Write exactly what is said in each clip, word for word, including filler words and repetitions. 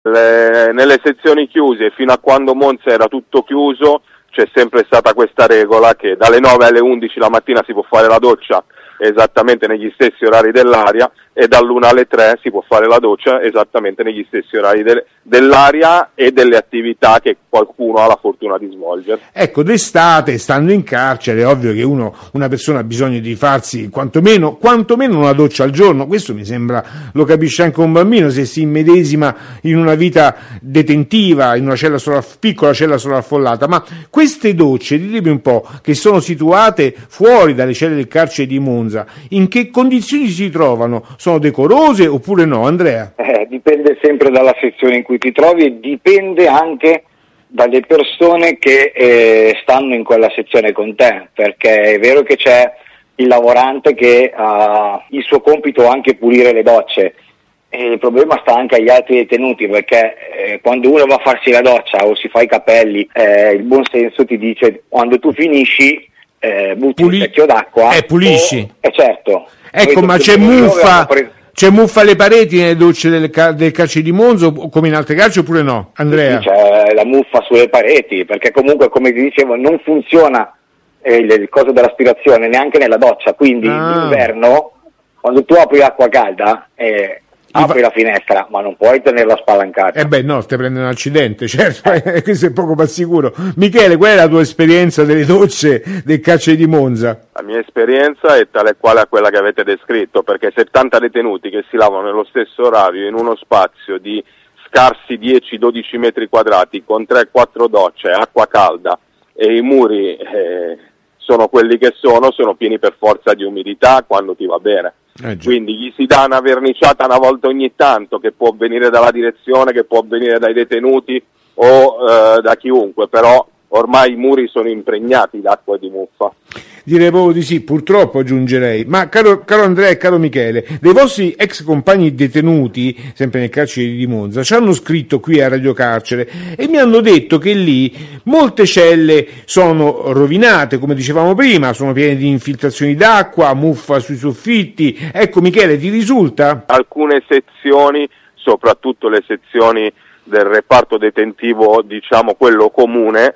Le, nelle sezioni chiuse, fino a quando Monza era tutto chiuso, c'è sempre stata questa regola che dalle nove alle undici la mattina si può fare la doccia esattamente negli stessi orari dell'aria e dall'una alle tre si può fare la doccia esattamente negli stessi orari de- dell'aria e delle attività che qualcuno ha la fortuna di svolgere. Ecco, d'estate, stando in carcere, è ovvio che uno, una persona ha bisogno di farsi quantomeno, quantomeno una doccia al giorno. Questo mi sembra, lo capisce anche un bambino se si immedesima in una vita detentiva, in una cella sovraff- piccola cella sovraffollata. Ma queste docce, ditemi un po', che sono situate fuori dalle celle del carcere di Monza, in che condizioni si trovano? Sono decorose oppure no, Andrea? Eh, dipende sempre dalla sezione in cui ti trovi e dipende anche dalle persone che eh, stanno in quella sezione con te, perché è vero che c'è il lavorante che ha il suo compito anche pulire le docce, e il problema sta anche agli altri detenuti, perché eh, quando uno va a farsi la doccia o si fa i capelli, eh, il buon senso ti dice quando tu finisci eh, butti Puli- un secchio d'acqua e eh, pulisci. O, eh certo. Ecco, ma c'è muffa, preso... c'è muffa alle pareti nelle docce del, car- del carcere di Monza, o come in altre carceri, oppure no, Andrea? Sì, c'è la muffa sulle pareti, perché comunque, come ti dicevo, non funziona eh, il, il coso dell'aspirazione neanche nella doccia, quindi ah. d'inverno, quando tu apri acqua calda, eh, apri la finestra, ma non puoi tenerla spalancata. Eh beh, no, stai prendendo un accidente, certo, eh. Questo è poco ma sicuro. Michele, qual è la tua esperienza delle docce del carcere di Monza? La mia esperienza è tale quale a quella che avete descritto, perché settanta detenuti che si lavano nello stesso orario in uno spazio di scarsi dieci dodici metri quadrati con tre quattro docce, acqua calda e i muri eh, sono quelli che sono, sono pieni per forza di umidità quando ti va bene. Eh Quindi gli si dà una verniciata una volta ogni tanto, che può venire dalla direzione, che può venire dai detenuti o eh, da chiunque, però ormai i muri sono impregnati d'acqua e di muffa. Direi proprio di sì, purtroppo aggiungerei. Ma caro, caro Andrea e caro Michele, dei vostri ex compagni detenuti, sempre nel carcere di Monza, ci hanno scritto qui a Radio Carcere e mi hanno detto che lì molte celle sono rovinate, come dicevamo prima, sono piene di infiltrazioni d'acqua, muffa sui soffitti. Ecco Michele, ti risulta? Alcune sezioni, soprattutto le sezioni del reparto detentivo, diciamo quello comune,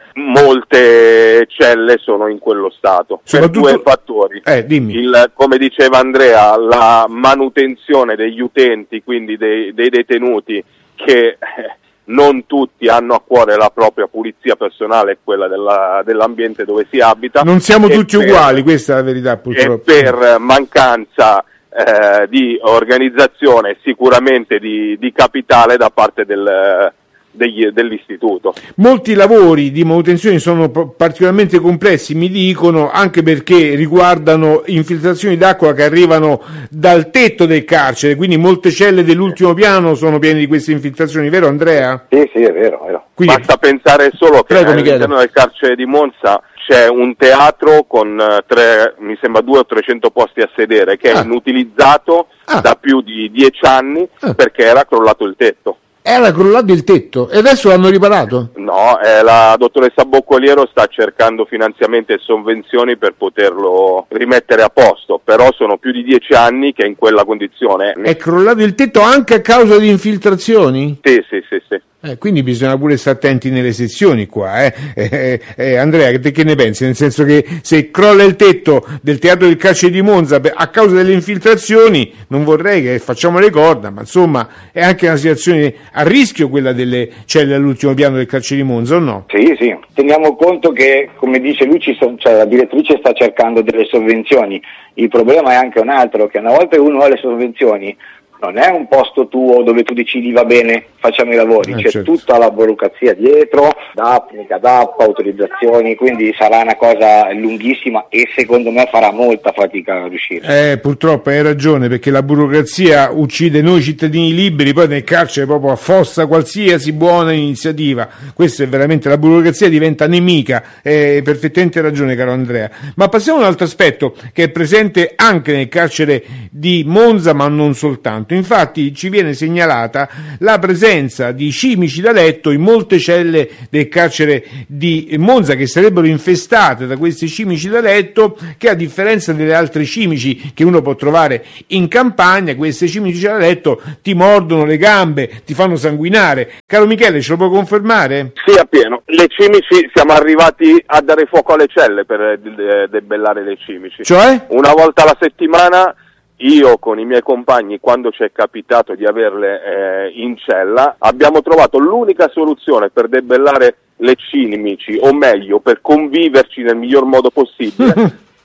molte celle sono in quello stato, per due fattori. Eh, dimmi. Il, come diceva Andrea, la manutenzione degli utenti, quindi dei, dei detenuti, che eh, non tutti hanno a cuore la propria pulizia personale e quella della, dell'ambiente dove si abita. Non siamo tutti per, uguali, questa è la verità purtroppo. E per mancanza Eh, di organizzazione, sicuramente di, di capitale da parte del, degli, dell'istituto. Molti lavori di manutenzione sono p- particolarmente complessi, mi dicono, anche perché riguardano infiltrazioni d'acqua che arrivano dal tetto del carcere, quindi molte celle dell'ultimo piano sono piene di queste infiltrazioni, vero Andrea? Sì, sì, è vero, è vero. Quindi, basta pensare solo che prego, all'interno del carcere di Monza c'è un teatro con tre, mi sembra due o trecento posti a sedere, che ah. è inutilizzato ah. da più di dieci anni ah. perché era crollato il tetto. Era crollato il tetto e adesso l'hanno riparato? No, eh, la dottoressa Boccoliero sta cercando finanziamenti e sovvenzioni per poterlo rimettere a posto, però sono più di dieci anni che è in quella condizione. È crollato il tetto anche a causa di infiltrazioni? Sì, sì, sì, sì. Eh, quindi bisogna pure stare attenti nelle sezioni qua, eh? Eh, eh, Andrea, che, che ne pensi? Nel senso che se crolla il tetto del teatro del carcere di Monza a causa delle infiltrazioni, non vorrei che facciamo le corna, ma insomma è anche una situazione a rischio quella delle celle all'ultimo piano del carcere di Monza, o no? Sì, sì, teniamo conto che, come dice lui, ci son, cioè, la direttrice sta cercando delle sovvenzioni. Il problema è anche un altro, che una volta che uno ha le sovvenzioni non è un posto tuo dove tu decidi va bene, facciamo i lavori, eh, c'è certo. tutta la burocrazia dietro, D A P, mica D A P, autorizzazioni, quindi sarà una cosa lunghissima e secondo me farà molta fatica a riuscire. Eh, purtroppo hai ragione, perché la burocrazia uccide noi cittadini liberi, poi nel carcere proprio affossa qualsiasi buona iniziativa. Questa è veramente, la burocrazia diventa nemica, hai perfettamente ragione caro Andrea. Ma passiamo a un altro aspetto che è presente anche nel carcere di Monza, ma non soltanto. Infatti ci viene segnalata la presenza presenza di cimici da letto in molte celle del carcere di Monza, che sarebbero infestate da questi cimici da letto, che a differenza delle altre cimici che uno può trovare in campagna, queste cimici da letto ti mordono le gambe, ti fanno sanguinare. Caro Michele, ce lo può confermare? Sì, appieno. Le cimici, siamo arrivati a dare fuoco alle celle per de- debellare le cimici. Cioè? Una volta alla settimana io con i miei compagni, quando ci è capitato di averle eh, in cella, abbiamo trovato l'unica soluzione per debellare le cimici, o meglio, per conviverci nel miglior modo possibile.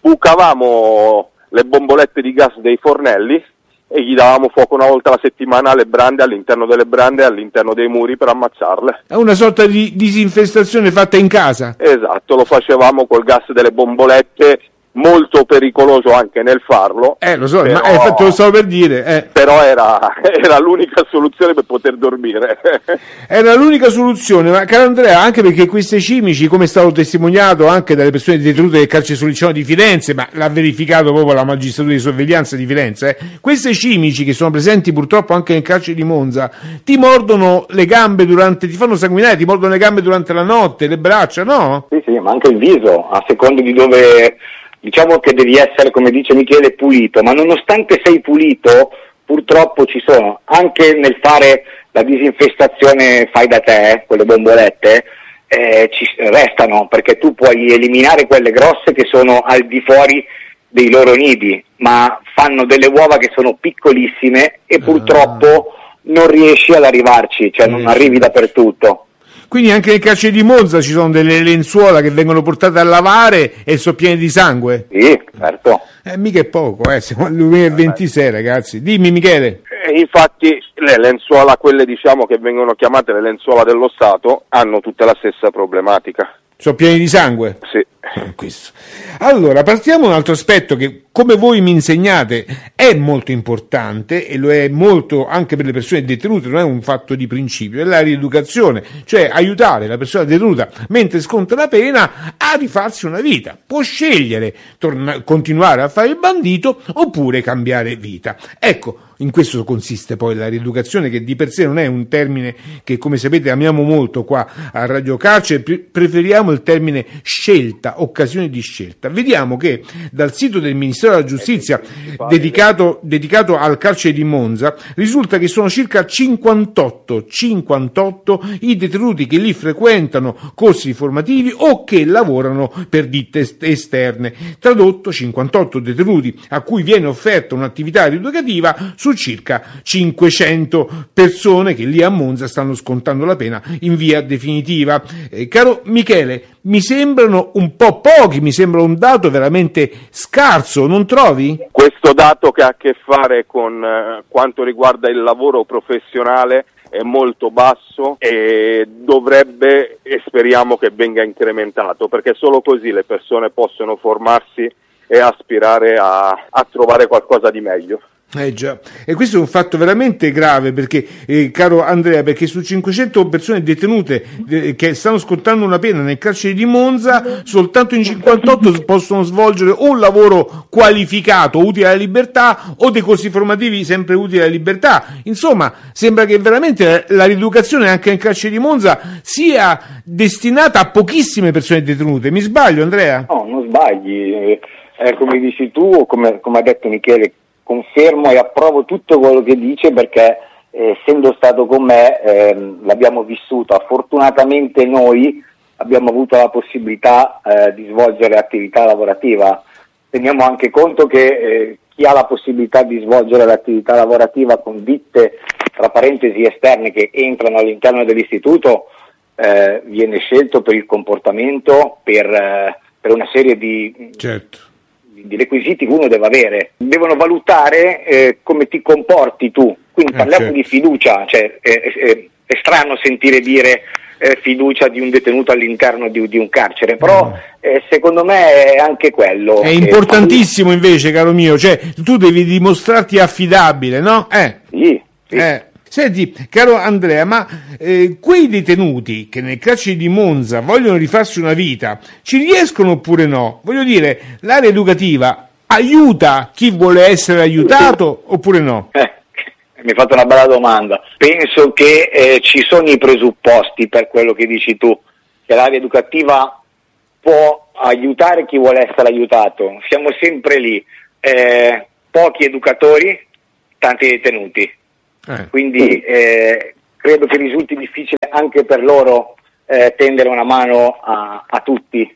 Bucavamo le bombolette di gas dei fornelli e gli davamo fuoco una volta alla settimana alle brande, all'interno delle brande e all'interno dei muri per ammazzarle. È una sorta di disinfestazione fatta in casa. Esatto, lo facevamo col gas delle bombolette, molto pericoloso anche nel farlo. Eh, lo so, però, ma eh, te lo stavo per dire. Eh. Però era, era l'unica soluzione per poter dormire. Era l'unica soluzione, ma caro Andrea, anche perché queste cimici, come è stato testimoniato anche dalle persone detenute del carcere Sollicciano di Firenze, ma l'ha verificato proprio la magistratura di sorveglianza di Firenze, eh, queste cimici che sono presenti purtroppo anche nel carcere di Monza, ti mordono le gambe durante, ti fanno sanguinare, ti mordono le gambe durante la notte, le braccia, no? Sì, sì, ma anche il viso, a seconda di dove... Diciamo che devi essere, come dice Michele, pulito, ma nonostante sei pulito, purtroppo ci sono, anche nel fare la disinfestazione fai da te, quelle bombolette, eh, ci restano, perché tu puoi eliminare quelle grosse che sono al di fuori dei loro nidi, ma fanno delle uova che sono piccolissime e purtroppo non riesci ad arrivarci, cioè non arrivi dappertutto. Quindi anche nel carcere di Monza ci sono delle lenzuola che vengono portate a lavare e sono piene di sangue? Sì, certo. Eh, mica è poco, eh, siamo al duemilaventisei, ragazzi. Dimmi, Michele. E infatti le lenzuola, quelle diciamo che vengono chiamate le lenzuola dello Stato, hanno tutta la stessa problematica. Sono pieni di sangue? Sì. Questo. Allora, partiamo da un altro aspetto che, come voi mi insegnate, è molto importante e lo è molto anche per le persone detenute, non è un fatto di principio, è la rieducazione, cioè aiutare la persona detenuta mentre sconta la pena a rifarsi una vita. Può scegliere torna- continuare a fare il bandito oppure cambiare vita. Ecco, in questo consiste poi la rieducazione, che di per sé non è un termine che, come sapete, amiamo molto qua a Radio Carcere, pre- preferiamo il termine scelta, occasione di scelta. Vediamo che dal sito del Ministero della Giustizia dedicato, dedicato al carcere di Monza risulta che sono circa cinquantotto, cinquantotto i detenuti che lì frequentano corsi formativi o che lavorano per ditte esterne. Tradotto, cinquantotto detenuti a cui viene offerta un'attività rieducativa su circa cinquecento persone che lì a Monza stanno scontando la pena in via definitiva. Eh, caro Michele, mi sembrano un po' pochi, mi sembra un dato veramente scarso, non trovi? Questo dato che ha a che fare con eh, quanto riguarda il lavoro professionale è molto basso e dovrebbe, e speriamo che venga incrementato, perché solo così le persone possono formarsi e aspirare a, a trovare qualcosa di meglio. Eh già, e questo è un fatto veramente grave perché, eh, caro Andrea, perché su cinquecento persone detenute eh, che stanno scontando una pena nel carcere di Monza, soltanto in cinquantotto possono svolgere o un lavoro qualificato, utile alla libertà, o dei corsi formativi sempre utili alla libertà. Insomma, sembra che veramente la rieducazione anche nel carcere di Monza sia destinata a pochissime persone detenute. Mi sbaglio, Andrea? No, non sbagli, eh, come dici tu, come, come ha detto Michele, confermo e approvo tutto quello che dice, perché eh, essendo stato con me ehm, l'abbiamo vissuta. Fortunatamente noi abbiamo avuto la possibilità eh, di svolgere attività lavorativa. Teniamo anche conto che eh, chi ha la possibilità di svolgere l'attività lavorativa con ditte, tra parentesi, esterne che entrano all'interno dell'istituto eh, viene scelto per il comportamento, per, eh, per una serie di... Certo. di requisiti che uno deve avere, devono valutare eh, come ti comporti tu, quindi eh, parliamo certo. di fiducia, cioè è, è, è strano sentire dire eh, fiducia di un detenuto all'interno di, di un carcere, però mm. eh, secondo me è anche quello. È importantissimo invece, caro mio, cioè tu devi dimostrarti affidabile, no? Eh. Sì, sì. Eh. Senti, caro Andrea, ma eh, quei detenuti che nel carcere di Monza vogliono rifarsi una vita, ci riescono oppure no? Voglio dire, l'area educativa aiuta chi vuole essere aiutato oppure no? Eh, mi hai fatto una bella domanda. Penso che eh, ci sono i presupposti per quello che dici tu, che l'area educativa può aiutare chi vuole essere aiutato. Siamo sempre lì, eh, pochi educatori, tanti detenuti, eh. quindi eh, credo che risulti difficile anche per loro eh, tendere una mano a, a tutti.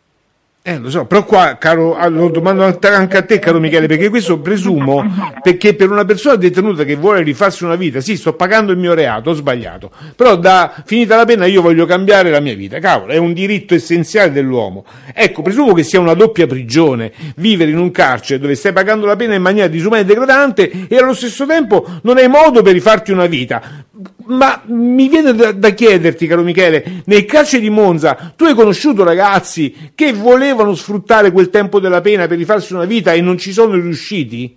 Eh, lo so, però qua, caro, lo domando anche a te, caro Michele, perché questo presumo, perché per una persona detenuta che vuole rifarsi una vita, sì, sto pagando il mio reato, ho sbagliato, però da finita la pena io voglio cambiare la mia vita, cavolo, è un diritto essenziale dell'uomo. Ecco, presumo che sia una doppia prigione, vivere in un carcere dove stai pagando la pena in maniera disumana e degradante e allo stesso tempo non hai modo per rifarti una vita. Ma mi viene da, da chiederti, caro Michele, nel carcere di Monza tu hai conosciuto ragazzi che volevano sfruttare quel tempo della pena per rifarsi una vita e non ci sono riusciti?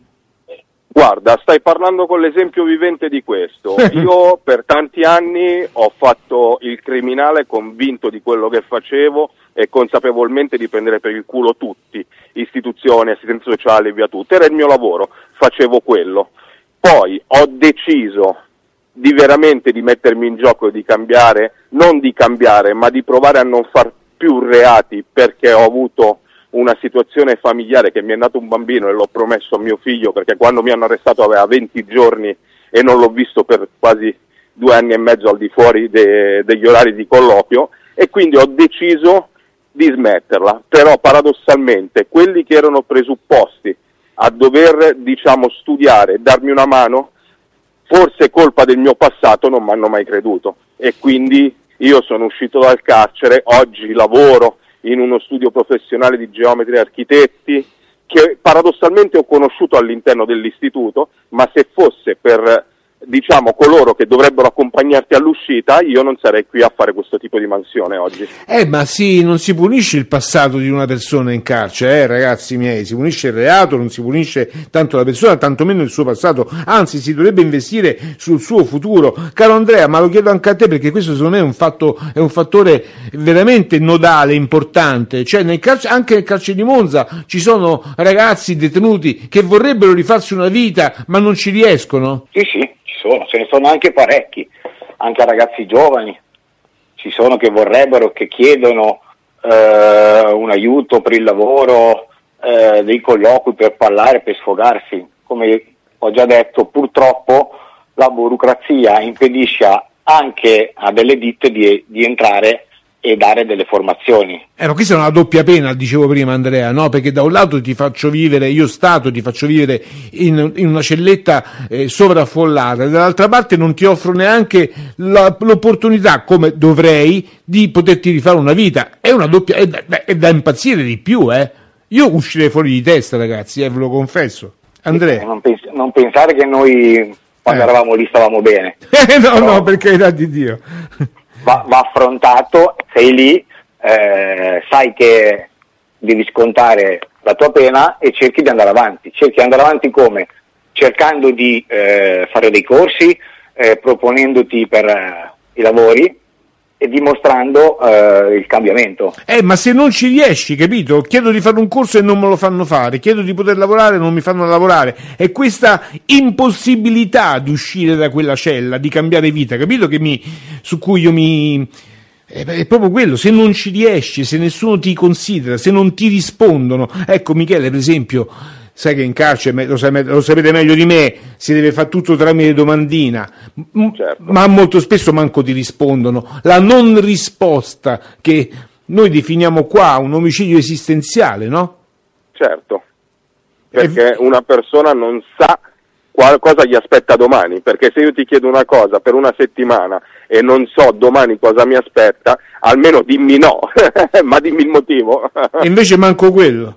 Guarda, stai parlando con l'esempio vivente di questo. Io per tanti anni ho fatto il criminale convinto di quello che facevo e consapevolmente di prendere per il culo tutti, istituzioni, assistenza sociale e via tutto. Era il mio lavoro, facevo quello. Poi ho deciso di veramente di mettermi in gioco e di cambiare, non di cambiare, ma di provare a non far più reati, perché ho avuto una situazione familiare che mi è nato un bambino e l'ho promesso a mio figlio, perché quando mi hanno arrestato aveva venti giorni e non l'ho visto per quasi due anni e mezzo al di fuori de- degli orari di colloquio, e quindi ho deciso di smetterla. Però paradossalmente quelli che erano presupposti a dover, diciamo, studiare e darmi una mano, forse colpa del mio passato, non mi hanno mai creduto, e quindi io sono uscito dal carcere, oggi lavoro in uno studio professionale di geometri e architetti che paradossalmente ho conosciuto all'interno dell'istituto, ma se fosse per, diciamo, coloro che dovrebbero accompagnarti all'uscita, io non sarei qui a fare questo tipo di mansione oggi. Eh, ma sì, non si punisce il passato di una persona in carcere, eh, ragazzi miei, si punisce il reato, non si punisce tanto la persona, tantomeno il suo passato, anzi si dovrebbe investire sul suo futuro. Caro Andrea, ma lo chiedo anche a te, perché questo secondo me è un fatto, è un fattore veramente nodale, importante, cioè nel carcere, anche nel carcere di Monza ci sono ragazzi detenuti che vorrebbero rifarsi una vita, ma non ci riescono? Sì, sì. Sono, ce ne sono anche parecchi, anche ragazzi giovani, ci sono che vorrebbero, che chiedono eh, un aiuto per il lavoro, eh, dei colloqui per parlare, per sfogarsi. Come ho già detto, purtroppo la burocrazia impedisce anche a delle ditte di, di entrare e dare delle formazioni. Eh, ma questa è una doppia pena, dicevo prima Andrea, no? Perché da un lato ti faccio vivere, io Stato ti faccio vivere in, in una celletta eh, sovraffollata, e dall'altra parte non ti offro neanche la, l'opportunità, come dovrei, di poterti rifare una vita. È una doppia, è da, è da impazzire di più, eh? Io uscirei fuori di testa, ragazzi, eh, ve lo confesso. Andrea. Eh, non, pens- non pensare che noi quando eh. eravamo lì stavamo bene. Eh, no, Però... no, per carità di Dio. Va, va affrontato, sei lì, eh, sai che devi scontare la tua pena e cerchi di andare avanti. Cerchi di andare avanti come? Cercando di eh, fare dei corsi, eh, proponendoti per eh, i lavori e dimostrando eh, il cambiamento. Eh, ma se non ci riesci, capito? Chiedo di fare un corso e non me lo fanno fare, chiedo di poter lavorare e non mi fanno lavorare. È questa impossibilità di uscire da quella cella, di cambiare vita, capito? Che mi, su cui io mi... È proprio quello, se non ci riesci, se nessuno ti considera, se non ti rispondono. Ecco Michele, per esempio, sai che in carcere, lo, sai, lo sapete meglio di me, si deve fare tutto tramite domandina, certo. Ma molto spesso manco ti rispondono. La non risposta che noi definiamo qua un omicidio esistenziale, no? Certo, perché una persona non sa cosa gli aspetta domani, perché se io ti chiedo una cosa per una settimana e non so domani cosa mi aspetta, almeno dimmi no, ma dimmi il motivo. E invece manco quello.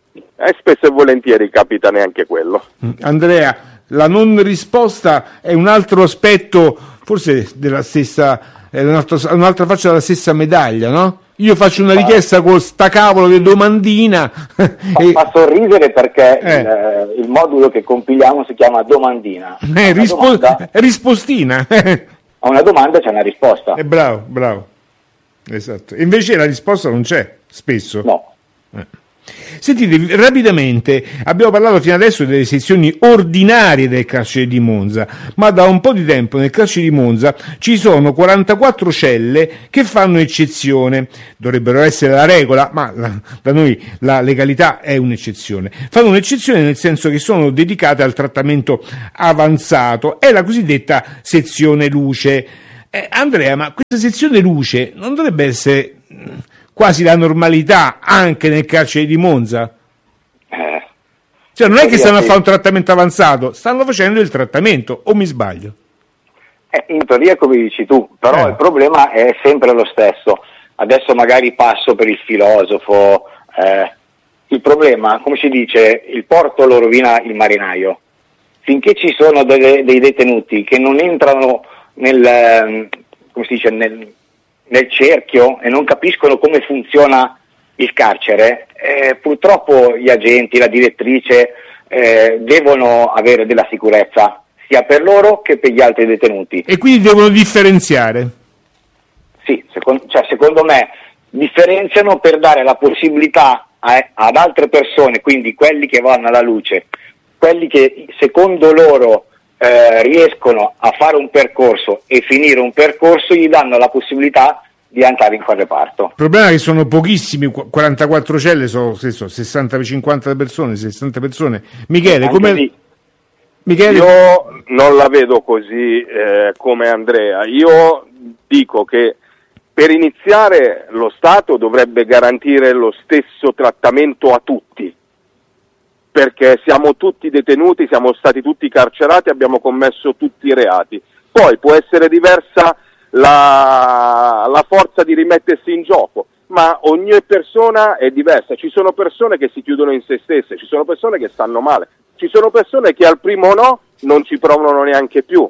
E spesso e volentieri capita neanche quello. Andrea, la non risposta è un altro aspetto, forse della stessa, è un'altra, un'altra faccia della stessa medaglia, no? Io faccio una richiesta con sta cavolo di domandina. Fa, e... fa sorridere perché eh. il, il modulo che compiliamo si chiama domandina. Eh, rispo- domanda, rispostina. A una domanda c'è una risposta. Eh, bravo, bravo. Esatto. Invece la risposta non c'è, spesso. No. Eh. Sentite, rapidamente, abbiamo parlato fino adesso delle sezioni ordinarie del carcere di Monza, ma da un po' di tempo nel carcere di Monza ci sono quarantaquattro celle che fanno eccezione, dovrebbero essere la regola, ma la, da noi la legalità è un'eccezione. Fanno un'eccezione nel senso che sono dedicate al trattamento avanzato, è la cosiddetta sezione luce. Eh, Andrea, ma questa sezione luce non dovrebbe essere quasi la normalità anche nel carcere di Monza? Eh, cioè non è che stanno a sì. fare un trattamento avanzato, stanno facendo il trattamento, o mi sbaglio? Eh, in teoria come dici tu, però Eh. il problema è sempre lo stesso. Adesso magari passo per il filosofo, eh, il problema, come si dice, il porto lo rovina il marinaio. Finché ci sono delle, dei detenuti che non entrano nel, eh, come si dice, nel, nel cerchio e non capiscono come funziona il carcere, eh, purtroppo gli agenti, la direttrice eh, devono avere della sicurezza sia per loro che per gli altri detenuti. E quindi devono differenziare. Sì, secondo, cioè, secondo me differenziano per dare la possibilità a, ad altre persone, quindi quelli che vanno alla luce, quelli che secondo loro eh, riescono a fare un percorso e finire un percorso, gli danno la possibilità di andare in quel reparto. Il problema è che sono pochissimi, quarantaquattro celle, sono, sono sessanta cinquanta persone, sessanta persone. Michele, Anche come... lì. Michele... Io non la vedo così eh, come Andrea. Io dico che per iniziare lo Stato dovrebbe garantire lo stesso trattamento a tutti, perché siamo tutti detenuti, siamo stati tutti carcerati, abbiamo commesso tutti i reati. Poi può essere diversa la, la forza di rimettersi in gioco, ma ogni persona è diversa. Ci sono persone che si chiudono in se stesse, ci sono persone che stanno male, ci sono persone che al primo no non ci provano neanche più.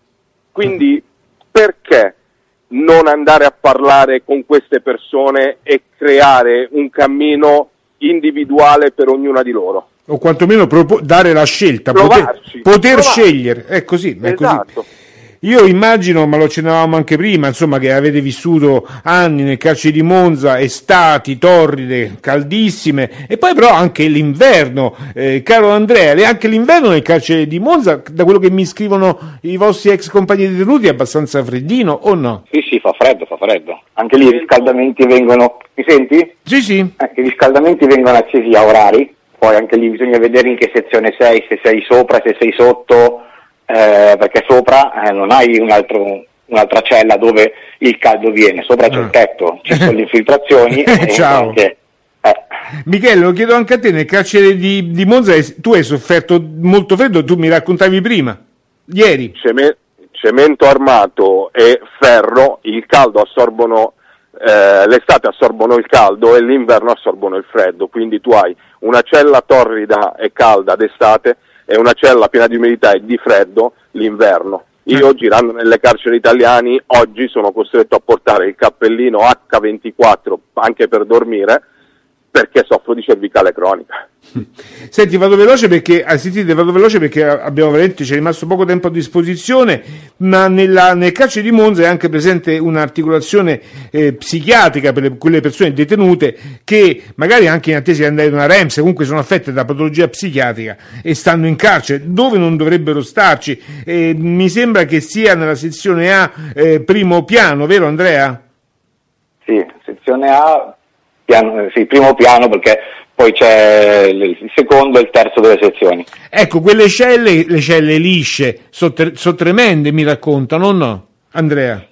Quindi perché non andare a parlare con queste persone e creare un cammino individuale per ognuna di loro? O quantomeno propo- dare la scelta, poter, Provarci, poter provarci. scegliere, è così, è Esatto. così. Io immagino, ma lo accennavamo anche prima, insomma, che avete vissuto anni nel carcere di Monza, estati torride, caldissime, e poi però anche l'inverno. Eh, caro Andrea, le- anche l'inverno nel carcere di Monza, da quello che mi scrivono i vostri ex compagni detenuti, è abbastanza freddino, o no? Sì, sì, fa freddo, fa freddo. Anche lì i riscaldamenti vengono, mi senti? Sì, sì. Eh, i riscaldamenti vengono accesi a orari, poi anche lì bisogna vedere in che sezione sei, se sei sopra, se sei sotto, eh, perché sopra eh, non hai un altro, un'altra cella dove il caldo viene, sopra c'è Ah. il tetto, ci sono le infiltrazioni. e Ciao. anche, eh, Michele, lo chiedo anche a te, nel carcere di, di Monza eh, tu hai sofferto molto freddo, tu mi raccontavi prima, ieri. Ceme- cemento armato e ferro, il caldo assorbono, eh, l'estate assorbono il caldo e l'inverno assorbono il freddo, quindi tu hai una cella torrida e calda d'estate e una cella piena di umidità e di freddo l'inverno. Io girando nelle carceri italiane oggi sono costretto a portare il cappellino acca ventiquattro anche per dormire, perché soffro di cervicale cronica. Senti, vado veloce perché ah, sentite, vado veloce perché abbiamo veramente, c'è rimasto poco tempo a disposizione, ma nella, nel carcere di Monza è anche presente un'articolazione eh, psichiatrica per le, quelle persone detenute che magari anche in attesa di andare in una R E M S comunque sono affette da patologia psichiatrica e stanno in carcere dove non dovrebbero starci. Eh, mi sembra che sia nella sezione A, eh, primo piano, vero Andrea? sì, sezione A, piano, sì, primo piano, perché poi c'è il secondo e il terzo delle sezioni. Ecco, quelle celle, le celle lisce, sono tre- sono tremende, mi raccontano, o no, Andrea?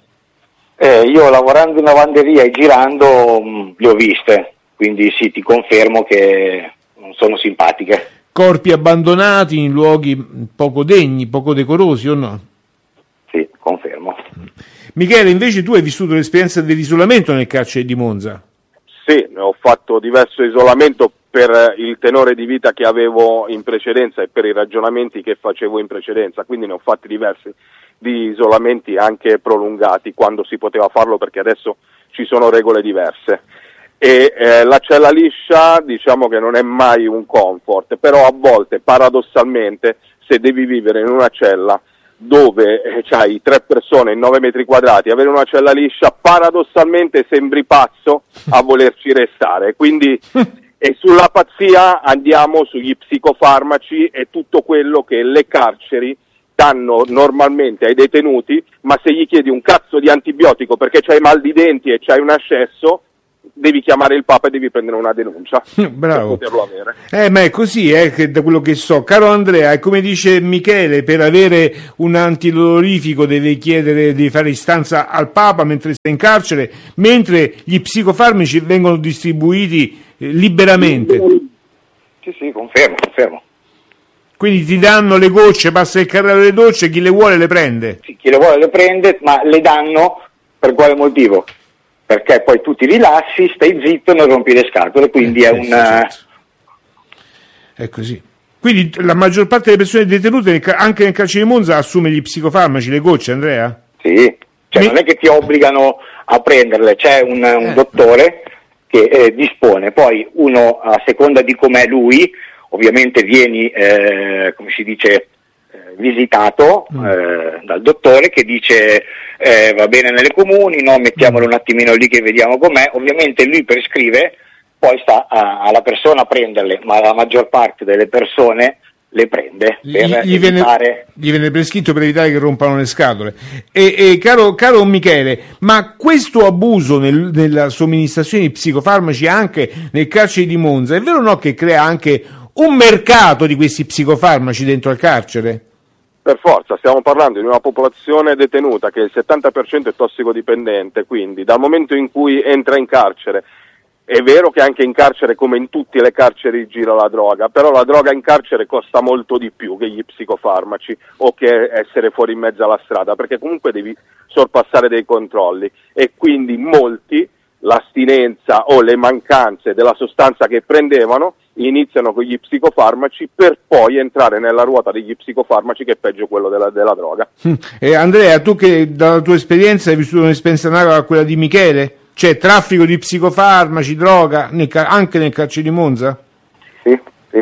Eh, io lavorando in lavanderia e girando mh, le ho viste, quindi sì, ti confermo che non sono simpatiche. Corpi abbandonati in luoghi poco degni, poco decorosi, o no? Sì, confermo. Michele, invece tu hai vissuto l'esperienza dell'isolamento nel carcere di Monza. Sì, ho fatto diverso isolamento per il tenore di vita che avevo in precedenza e per i ragionamenti che facevo in precedenza, quindi ne ho fatti diversi di isolamenti anche prolungati quando si poteva farlo, perché adesso ci sono regole diverse. E eh, la cella liscia diciamo che non è mai un comfort, però a volte paradossalmente se devi vivere in una cella dove eh, c'hai tre persone in nove metri quadrati, avere una cella liscia paradossalmente sembri pazzo a volerci restare, quindi E sulla pazzia andiamo sugli psicofarmaci e tutto quello che le carceri danno normalmente ai detenuti, ma se gli chiedi un cazzo di antibiotico perché c'hai mal di denti e c'hai un ascesso, devi chiamare il Papa e devi prendere una denuncia. Bravo. Per poterlo avere. Eh, ma è così, eh, che da quello che so. Caro Andrea, è come dice Michele, per avere un antidolorifico devi chiedere, devi fare istanza al Papa mentre stai in carcere, mentre gli psicofarmaci vengono distribuiti eh, liberamente. Sì, sì, confermo, confermo. Quindi ti danno le gocce, passa il carrello delle docce, chi le vuole le prende. Sì, chi le vuole le prende, ma le danno per quale motivo? Perché poi tu ti rilassi, stai zitto e non rompi le scatole, quindi eh, è un... Certo. È così. Quindi la maggior parte delle persone detenute, nel, anche nel carcere di Monza, assume gli psicofarmaci, le gocce, Andrea? Sì, cioè Mi... non è che ti obbligano a prenderle, c'è un, un eh. dottore che eh, dispone, poi uno a seconda di com'è lui, ovviamente vieni, eh, come si dice, eh, visitato mm. eh, dal dottore che dice eh, va bene nelle comuni, no, mettiamolo un attimino lì che vediamo com'è, ovviamente lui prescrive, poi sta a, alla persona a prenderle, ma la maggior parte delle persone le prende per gli, gli, evitare... viene, gli viene prescritto per evitare che rompano le scatole. E, e caro, caro Michele, ma questo abuso nel, nella somministrazione di psicofarmaci anche nel carcere di Monza, è vero o no che crea anche un mercato di questi psicofarmaci dentro al carcere? Per forza, stiamo parlando di una popolazione detenuta che il settanta per cento è tossicodipendente, quindi dal momento in cui entra in carcere, è vero che anche in carcere come in tutte le carceri gira la droga, però la droga in carcere costa molto di più che gli psicofarmaci o che essere fuori in mezzo alla strada, perché comunque devi sorpassare dei controlli e quindi molti l'astinenza o le mancanze della sostanza che prendevano iniziano con gli psicofarmaci per poi entrare nella ruota degli psicofarmaci che è peggio quello della, della droga. E Andrea, tu che dalla tua esperienza hai vissuto un'esperienza analoga a quella di Michele? C'è traffico di psicofarmaci, droga, nel, anche nel carcere di Monza? Sì, sì.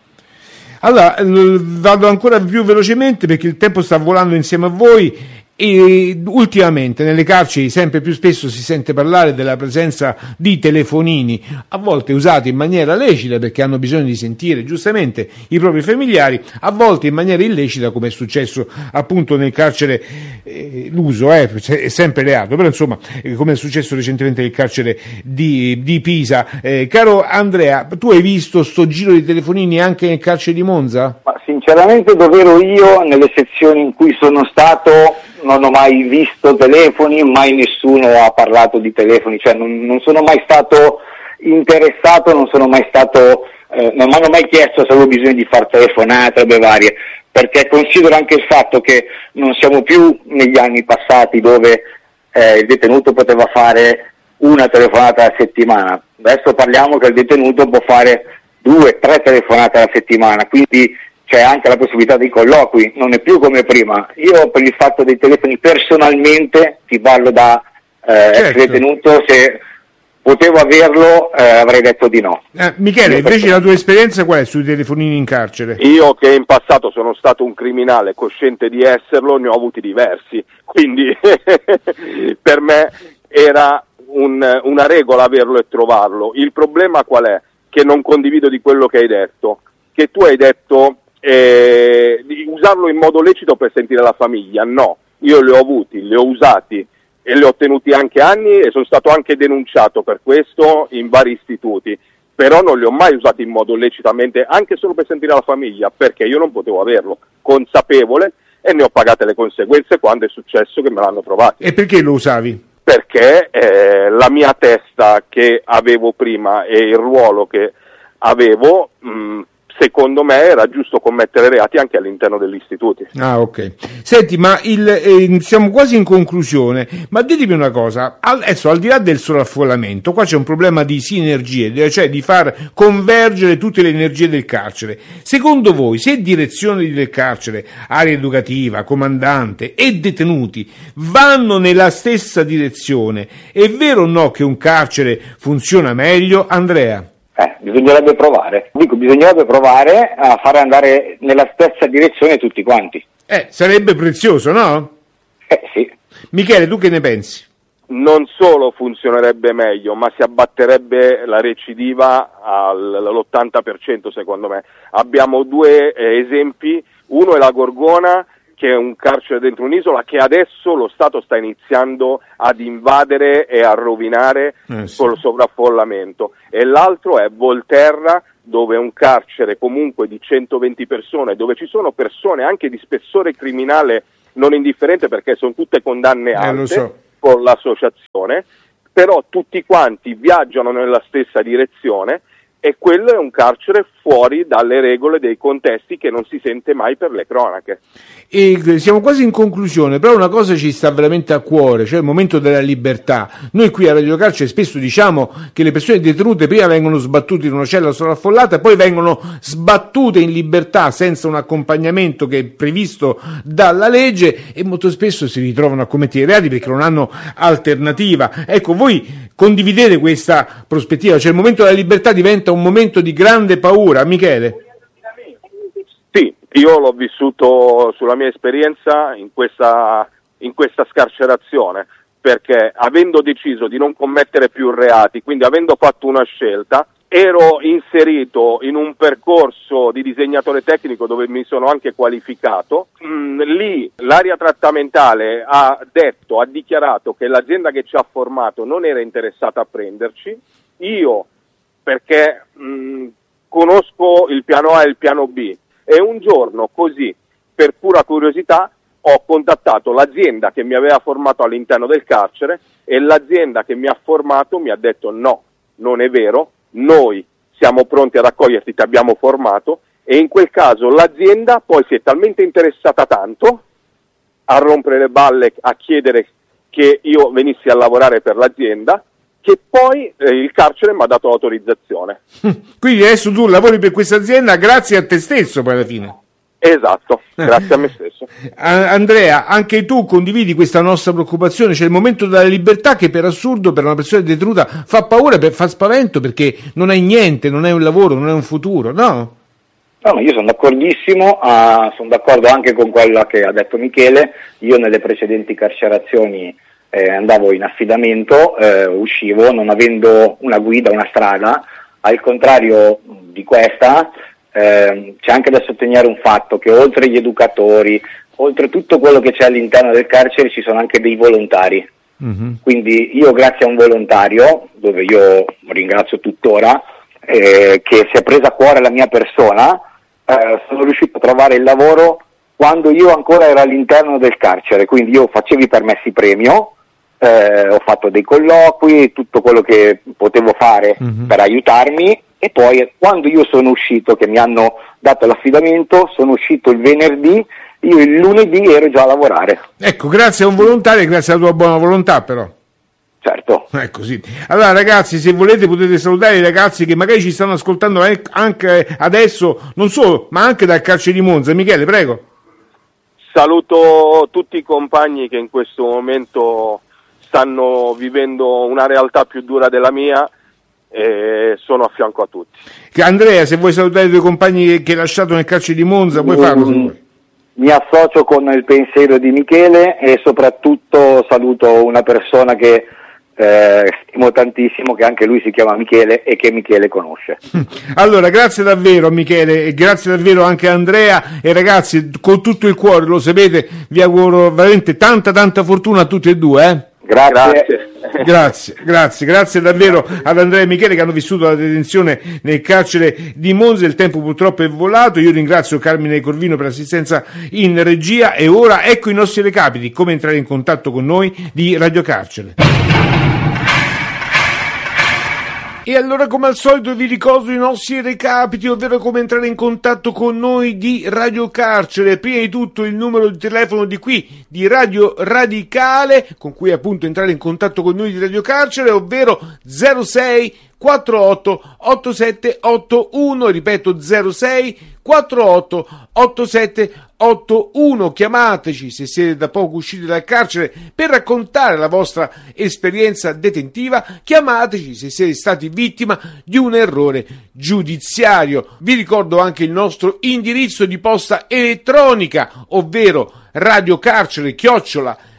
Allora, vado ancora più velocemente perché il tempo sta volando insieme a voi. E ultimamente nelle carceri sempre più spesso si sente parlare della presenza di telefonini, a volte usati in maniera lecita perché hanno bisogno di sentire giustamente i propri familiari, a volte in maniera illecita come è successo appunto nel carcere, eh, l'uso eh, è sempre reato, però insomma eh, come è successo recentemente nel carcere di, di Pisa. Eh, caro Andrea, tu hai visto sto giro di telefonini anche nel carcere di Monza? Ma sinceramente dove ero io, nelle sezioni in cui sono stato, non ho mai visto telefoni, mai nessuno ha parlato di telefoni, cioè non, non sono mai stato interessato, non sono mai stato, eh, non mi hanno mai chiesto se avevo bisogno di far telefonate, robe varie, perché considero anche il fatto che non siamo più negli anni passati dove eh, il detenuto poteva fare una telefonata alla settimana, adesso parliamo che il detenuto può fare due, tre telefonate alla settimana, quindi c'è anche la possibilità dei colloqui, non è più come prima. Io per il fatto dei telefoni personalmente, ti parlo da eh, certo. ex detenuto, se potevo averlo eh, avrei detto di no. Eh, Michele, Io invece perché... la tua esperienza qual è sui telefonini in carcere? Io che in passato sono stato un criminale cosciente di esserlo, ne ho avuti diversi, quindi per me era un, una regola averlo e trovarlo. Il problema qual è? Che non condivido di quello che hai detto, che tu hai detto Eh, di usarlo in modo lecito per sentire la famiglia. No, io li ho avuti, li ho usati e li ho tenuti anche anni e sono stato anche denunciato per questo in vari istituti, però non li ho mai usati in modo lecitamente, anche solo per sentire la famiglia, perché io non potevo averlo, consapevole, e ne ho pagate le conseguenze quando è successo che me l'hanno trovato. E perché lo usavi? Perché eh, la mia testa che avevo prima e il ruolo che avevo mh, secondo me era giusto commettere reati anche all'interno degli istituti. Ah, ok. Senti, ma il, eh, siamo quasi in conclusione, ma ditemi una cosa, adesso al di là del sovraffollamento, qua c'è un problema di sinergie, cioè di far convergere tutte le energie del carcere. Secondo voi, se direzione del carcere, area educativa, comandante e detenuti vanno nella stessa direzione, è vero o no che un carcere funziona meglio? Andrea? Eh, bisognerebbe provare, dico bisognerebbe provare a fare andare nella stessa direzione tutti quanti. Eh, sarebbe prezioso, no? Eh sì. Michele, tu che ne pensi? non solo funzionerebbe meglio, ma si abbatterebbe la recidiva all'ottanta per cento secondo me. Abbiamo due eh, esempi, uno è la Gorgona, che è un carcere dentro un'isola che adesso lo Stato sta iniziando ad invadere e a rovinare eh sì. col sovraffollamento, e l'altro è Volterra, dove è un carcere comunque di centoventi persone, dove ci sono persone anche di spessore criminale non indifferente, perché sono tutte condanne alte, eh, lo so. con l'associazione, però tutti quanti viaggiano nella stessa direzione, e quello è un carcere fuori dalle regole dei contesti che non si sente mai per le cronache. E siamo quasi in conclusione, però una cosa ci sta veramente a cuore, cioè il momento della libertà. Noi qui a Radio Carcere spesso diciamo che le persone detenute prima vengono sbattute in una cella sovraffollata e poi vengono sbattute in libertà senza un accompagnamento che è previsto dalla legge, e molto spesso si ritrovano a commettere reati perché non hanno alternativa. Ecco, voi condividete questa prospettiva, cioè il momento della libertà diventa un momento di grande paura, Michele? Sì, io l'ho vissuto sulla mia esperienza in questa, in questa scarcerazione, perché avendo deciso di non commettere più reati, quindi avendo fatto una scelta, ero inserito in un percorso di disegnatore tecnico dove mi sono anche qualificato. Mm, lì l'area trattamentale ha detto, ha dichiarato che l'azienda che ci ha formato non era interessata a prenderci. Io, perché mh, conosco il piano A e il piano B, e un giorno così, per pura curiosità, ho contattato l'azienda che mi aveva formato all'interno del carcere, e l'azienda che mi ha formato mi ha detto no, non è vero, noi siamo pronti ad accoglierti, ti abbiamo formato. E in quel caso l'azienda poi si è talmente interessata tanto a rompere le balle, a chiedere che io venissi a lavorare per l'azienda, che poi eh, il carcere mi ha dato l'autorizzazione. Quindi adesso tu lavori per questa azienda grazie a te stesso poi alla fine. Esatto, grazie a me stesso. Andrea, anche tu condividi questa nostra preoccupazione, c'è il momento della libertà che per assurdo per una persona detenuta fa paura, fa spavento, perché non hai niente, non hai un lavoro, non hai un futuro, no? No, ma io sono d'accordissimo, uh, sono d'accordo anche con quello che ha detto Michele. Io nelle precedenti carcerazioni eh, andavo in affidamento, eh, uscivo non avendo una guida, una strada, al contrario di questa. Eh, c'è anche da sottolineare un fatto, che oltre gli educatori, oltre tutto quello che c'è all'interno del carcere, ci sono anche dei volontari. Mm-hmm. Quindi io, grazie a un volontario, dove io ringrazio tuttora, eh, che si è presa a cuore la mia persona, eh, sono riuscito a trovare il lavoro quando io ancora ero all'interno del carcere. Quindi io facevo i permessi premio, eh, ho fatto dei colloqui, tutto quello che potevo fare mm-hmm. per aiutarmi. E poi quando io sono uscito, che mi hanno dato l'affidamento, sono uscito il venerdì, io il lunedì ero già a lavorare. Ecco, grazie a un volontario e grazie alla tua buona volontà però. Certo. È così. Allora ragazzi, se volete potete salutare i ragazzi che magari ci stanno ascoltando anche adesso, non solo, ma anche dal carcere di Monza. Michele, prego. Saluto tutti i compagni che in questo momento stanno vivendo una realtà più dura della mia, e sono a fianco a tutti. Andrea, se vuoi salutare i tuoi compagni che hai lasciato nel carcere di Monza, puoi mm, farlo se vuoi. Mi associo con il pensiero di Michele, e soprattutto saluto una persona che eh, stimo tantissimo, che anche lui si chiama Michele e che Michele conosce. Allora, grazie davvero Michele, e grazie davvero anche a Andrea, e ragazzi, con tutto il cuore, lo sapete, vi auguro veramente tanta tanta fortuna a tutti e due, eh? Grazie. Grazie, grazie, grazie davvero ad Andrea e Michele che hanno vissuto la detenzione nel carcere di Monza. Il tempo purtroppo è volato. Io ringrazio Carmine Corvino per l'assistenza in regia, e ora ecco i nostri recapiti, come entrare in contatto con noi di Radio Carcere. E allora, come al solito, vi ricordo i nostri recapiti, ovvero come entrare in contatto con noi di Radio Carcere. Prima di tutto il numero di telefono di qui, di Radio Radicale, con cui appunto entrare in contatto con noi di Radio Carcere, ovvero zero sei quattro otto otto sette otto uno, ripeto zero sei quattro otto otto sette otto uno. Chiamateci se siete da poco usciti dal carcere per raccontare la vostra esperienza detentiva, chiamateci se siete stati vittima di un errore giudiziario. Vi ricordo anche il nostro indirizzo di posta elettronica, ovvero radiocarcere chiocciola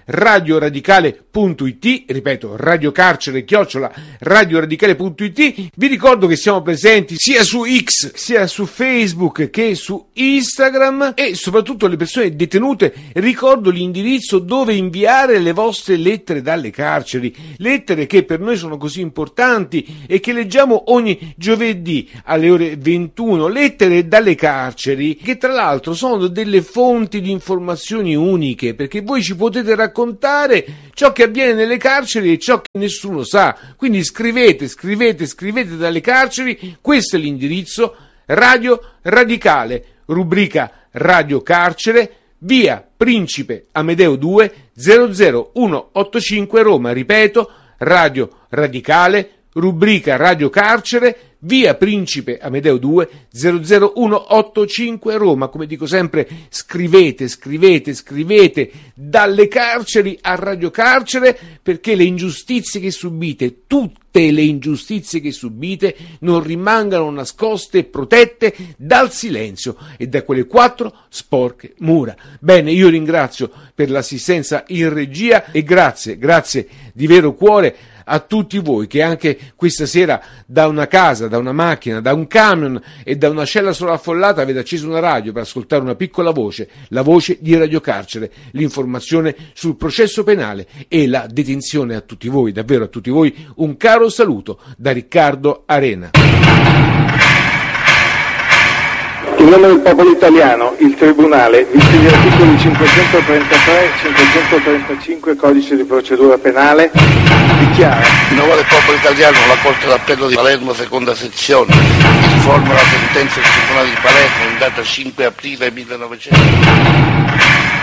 radioradicale punto it, ripeto, radiocarcere chiocciola radioradicale punto it. Vi ricordo che siamo presenti sia su X, sia su Facebook che su Instagram, e soprattutto le persone detenute ricordo l'indirizzo dove inviare le vostre lettere dalle carceri, lettere che per noi sono così importanti e che leggiamo ogni giovedì alle ore ventuno, lettere dalle carceri che tra l'altro sono delle fonti di informazioni uniche, perché voi ci potete raccontare ciò che avviene nelle carceri e ciò che nessuno sa. Quindi scrivete, scrivete, scrivete dalle carceri. Questo è l'indirizzo: Radio Radicale, rubrica Radio Carcere, via Principe Amedeo due, zero zero uno otto cinque Roma. Ripeto, Radio Radicale, rubrica Radio Carcere, via Principe Amedeo due, zero zero uno otto cinque Roma. Come dico sempre, scrivete, scrivete, scrivete dalle carceri a Radio Carcere, perché le ingiustizie che subite, tutte le ingiustizie che subite, non rimangano nascoste e protette dal silenzio e da quelle quattro sporche mura. Bene, io ringrazio per l'assistenza in regia e grazie, grazie di vero cuore a tutti voi che anche questa sera da una casa, da una macchina, da un camion e da una cella sovraffollata avete acceso una radio per ascoltare una piccola voce, la voce di Radio Carcere, l'informazione sul processo penale e la detenzione. A tutti voi, davvero a tutti voi, un caro saluto da Riccardo Arena. In nome del popolo italiano, il Tribunale, visti gli articoli cinquecentotrentatré e cinquecentotrentacinque Codice di procedura penale, dichiara: in nome del popolo italiano, la Corte d'Appello di Palermo, seconda sezione, informa la sentenza del Tribunale di Palermo in data cinque aprile millenovecento.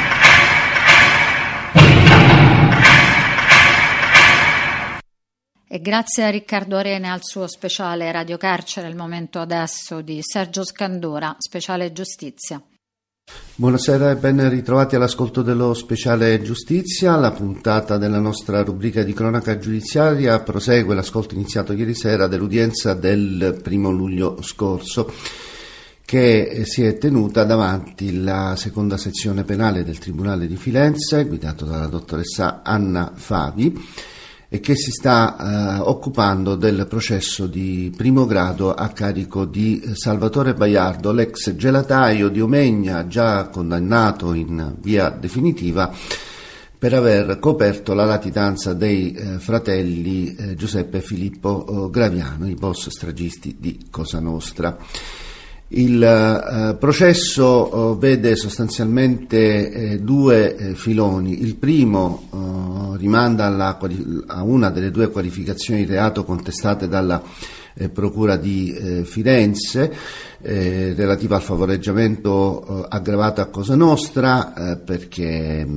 E grazie a Riccardo Arena e al suo speciale Radio Carcere. Il momento adesso di Sergio Scandura, speciale giustizia. Buonasera e ben ritrovati all'ascolto dello speciale giustizia. La puntata della nostra rubrica di cronaca giudiziaria prosegue l'ascolto iniziato ieri sera dell'udienza del primo luglio scorso, che si è tenuta davanti la seconda sezione penale del Tribunale di Firenze, guidato dalla dottoressa Anna Favi, e che si sta eh, occupando del processo di primo grado a carico di Salvatore Baiardo, l'ex gelataio di Omegna, già condannato in via definitiva per aver coperto la latitanza dei eh, fratelli eh, Giuseppe e Filippo eh, Graviano, i boss stragisti di Cosa Nostra. Il eh, processo eh, vede sostanzialmente eh, due eh, filoni. Il primo eh, rimanda alla, a una delle due qualificazioni di reato contestate dalla eh, Procura di eh, Firenze, eh, relativa al favoreggiamento eh, aggravato a Cosa Nostra, eh, perché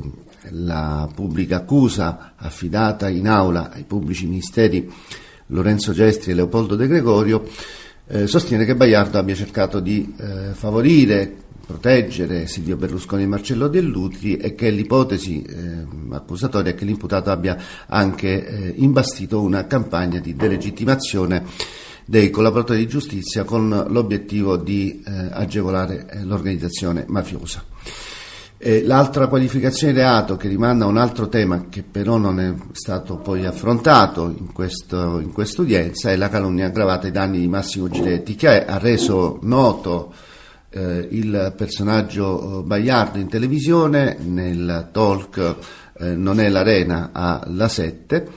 la pubblica accusa affidata in aula ai pubblici ministeri Lorenzo Gestri e Leopoldo De Gregorio Eh, sostiene che Baiardo abbia cercato di eh, favorire, proteggere Silvio Berlusconi e Marcello Dell'Utri, e che l'ipotesi eh, accusatoria è che l'imputato abbia anche eh, imbastito una campagna di delegittimazione dei collaboratori di giustizia con l'obiettivo di eh, agevolare eh, l'organizzazione mafiosa. E l'altra qualificazione di reato, che rimanda a un altro tema che però non è stato poi affrontato in questo in quest'udienza, è la calunnia aggravata ai danni di Massimo Giletti, che ha reso noto eh, il personaggio Baiardo in televisione nel talk eh, Non è l'Arena alla sette,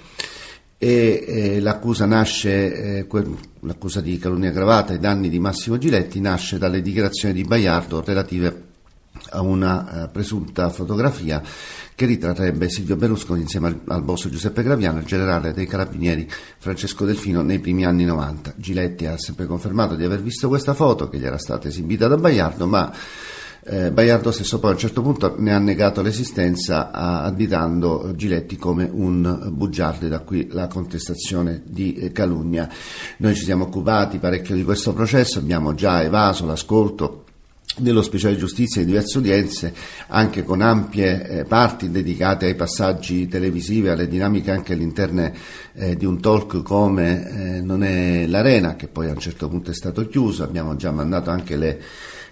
e eh, l'accusa nasce eh, que- l'accusa di calunnia aggravata ai danni di Massimo Giletti nasce dalle dichiarazioni di Baiardo relative a una uh, presunta fotografia che ritratterebbe Silvio Berlusconi insieme al, al boss Giuseppe Graviano, il generale dei carabinieri Francesco Delfino, nei primi anni novanta. Giletti ha sempre confermato di aver visto questa foto, che gli era stata esibita da Baiardo, ma eh, Baiardo stesso poi a un certo punto ne ha negato l'esistenza, a, additando Giletti come un bugiardo, e da qui la contestazione di eh, calunnia. Noi ci siamo occupati parecchio di questo processo, abbiamo già evaso l'ascolto dello speciale giustizia di diverse udienze, anche con ampie eh, parti dedicate ai passaggi televisivi, alle dinamiche anche all'interno eh, di un talk come eh, Non è l'Arena, che poi a un certo punto è stato chiuso. Abbiamo già mandato anche le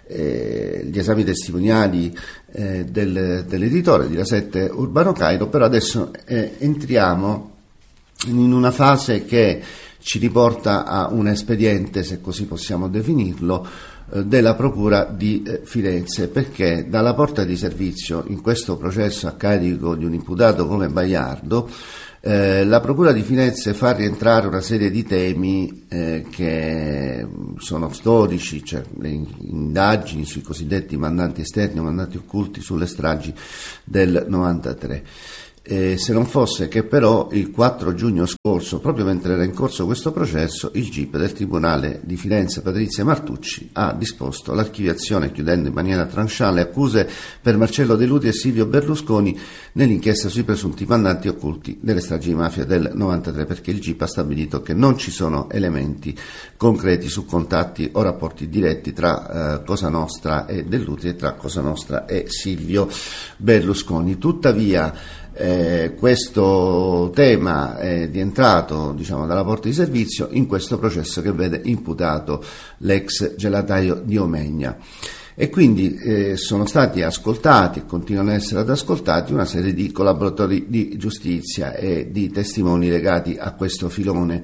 eh, gli esami testimoniali eh, del, dell'editore di La Sette Urbano Cairo, però adesso eh, entriamo in una fase che ci riporta a un espediente, se così possiamo definirlo, eh, della Procura di eh, Firenze, perché dalla porta di servizio in questo processo a carico di un imputato come Baiardo, eh, la Procura di Firenze fa rientrare una serie di temi eh, che sono storici, cioè le indagini sui cosiddetti mandanti esterni o mandanti occulti sulle stragi del novantatré. Eh, se non fosse che però il quattro giugno scorso, proprio mentre era in corso questo processo, il G I P del Tribunale di Firenze Patrizia Martucci ha disposto l'archiviazione, chiudendo in maniera tranchant le accuse per Marcello De Luti e Silvio Berlusconi nell'inchiesta sui presunti mandanti occulti delle stragi di mafia del novantatré, perché il G I P ha stabilito che non ci sono elementi concreti su contatti o rapporti diretti tra eh, Cosa Nostra e De Luti e tra Cosa Nostra e Silvio Berlusconi. Tuttavia Eh, questo tema è rientrato, diciamo, dalla porta di servizio in questo processo che vede imputato l'ex gelataio di Omegna, e quindi eh, sono stati ascoltati e continuano ad essere ad ascoltati una serie di collaboratori di giustizia e di testimoni legati a questo filone.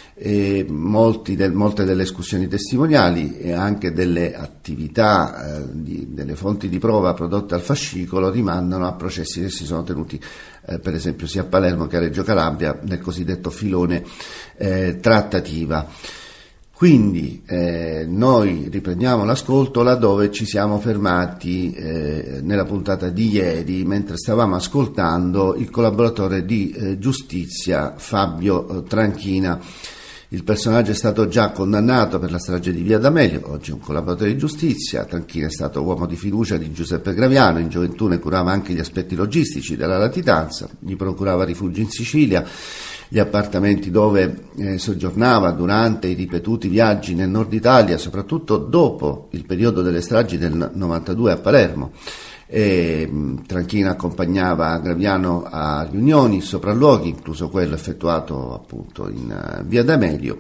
E molti del, molte delle escussioni testimoniali e anche delle attività, eh, di, delle fonti di prova prodotte al fascicolo rimandano a processi che si sono tenuti eh, per esempio sia a Palermo che a Reggio Calabria nel cosiddetto filone eh, trattativa. Quindi eh, noi riprendiamo l'ascolto laddove ci siamo fermati eh, nella puntata di ieri, mentre stavamo ascoltando il collaboratore di eh, giustizia Fabio eh, Tranchina. Il personaggio è stato già condannato per la strage di Via D'Amelio, oggi è un collaboratore di giustizia. Tranchina è stato uomo di fiducia di Giuseppe Graviano, in gioventù ne curava anche gli aspetti logistici della latitanza, gli procurava rifugi in Sicilia, gli appartamenti dove eh, soggiornava durante i ripetuti viaggi nel nord Italia, soprattutto dopo il periodo delle stragi del novantadue a Palermo. E Tranchina accompagnava Graviano a riunioni, sopralluoghi, incluso quello effettuato appunto in uh, Via D'Amelio,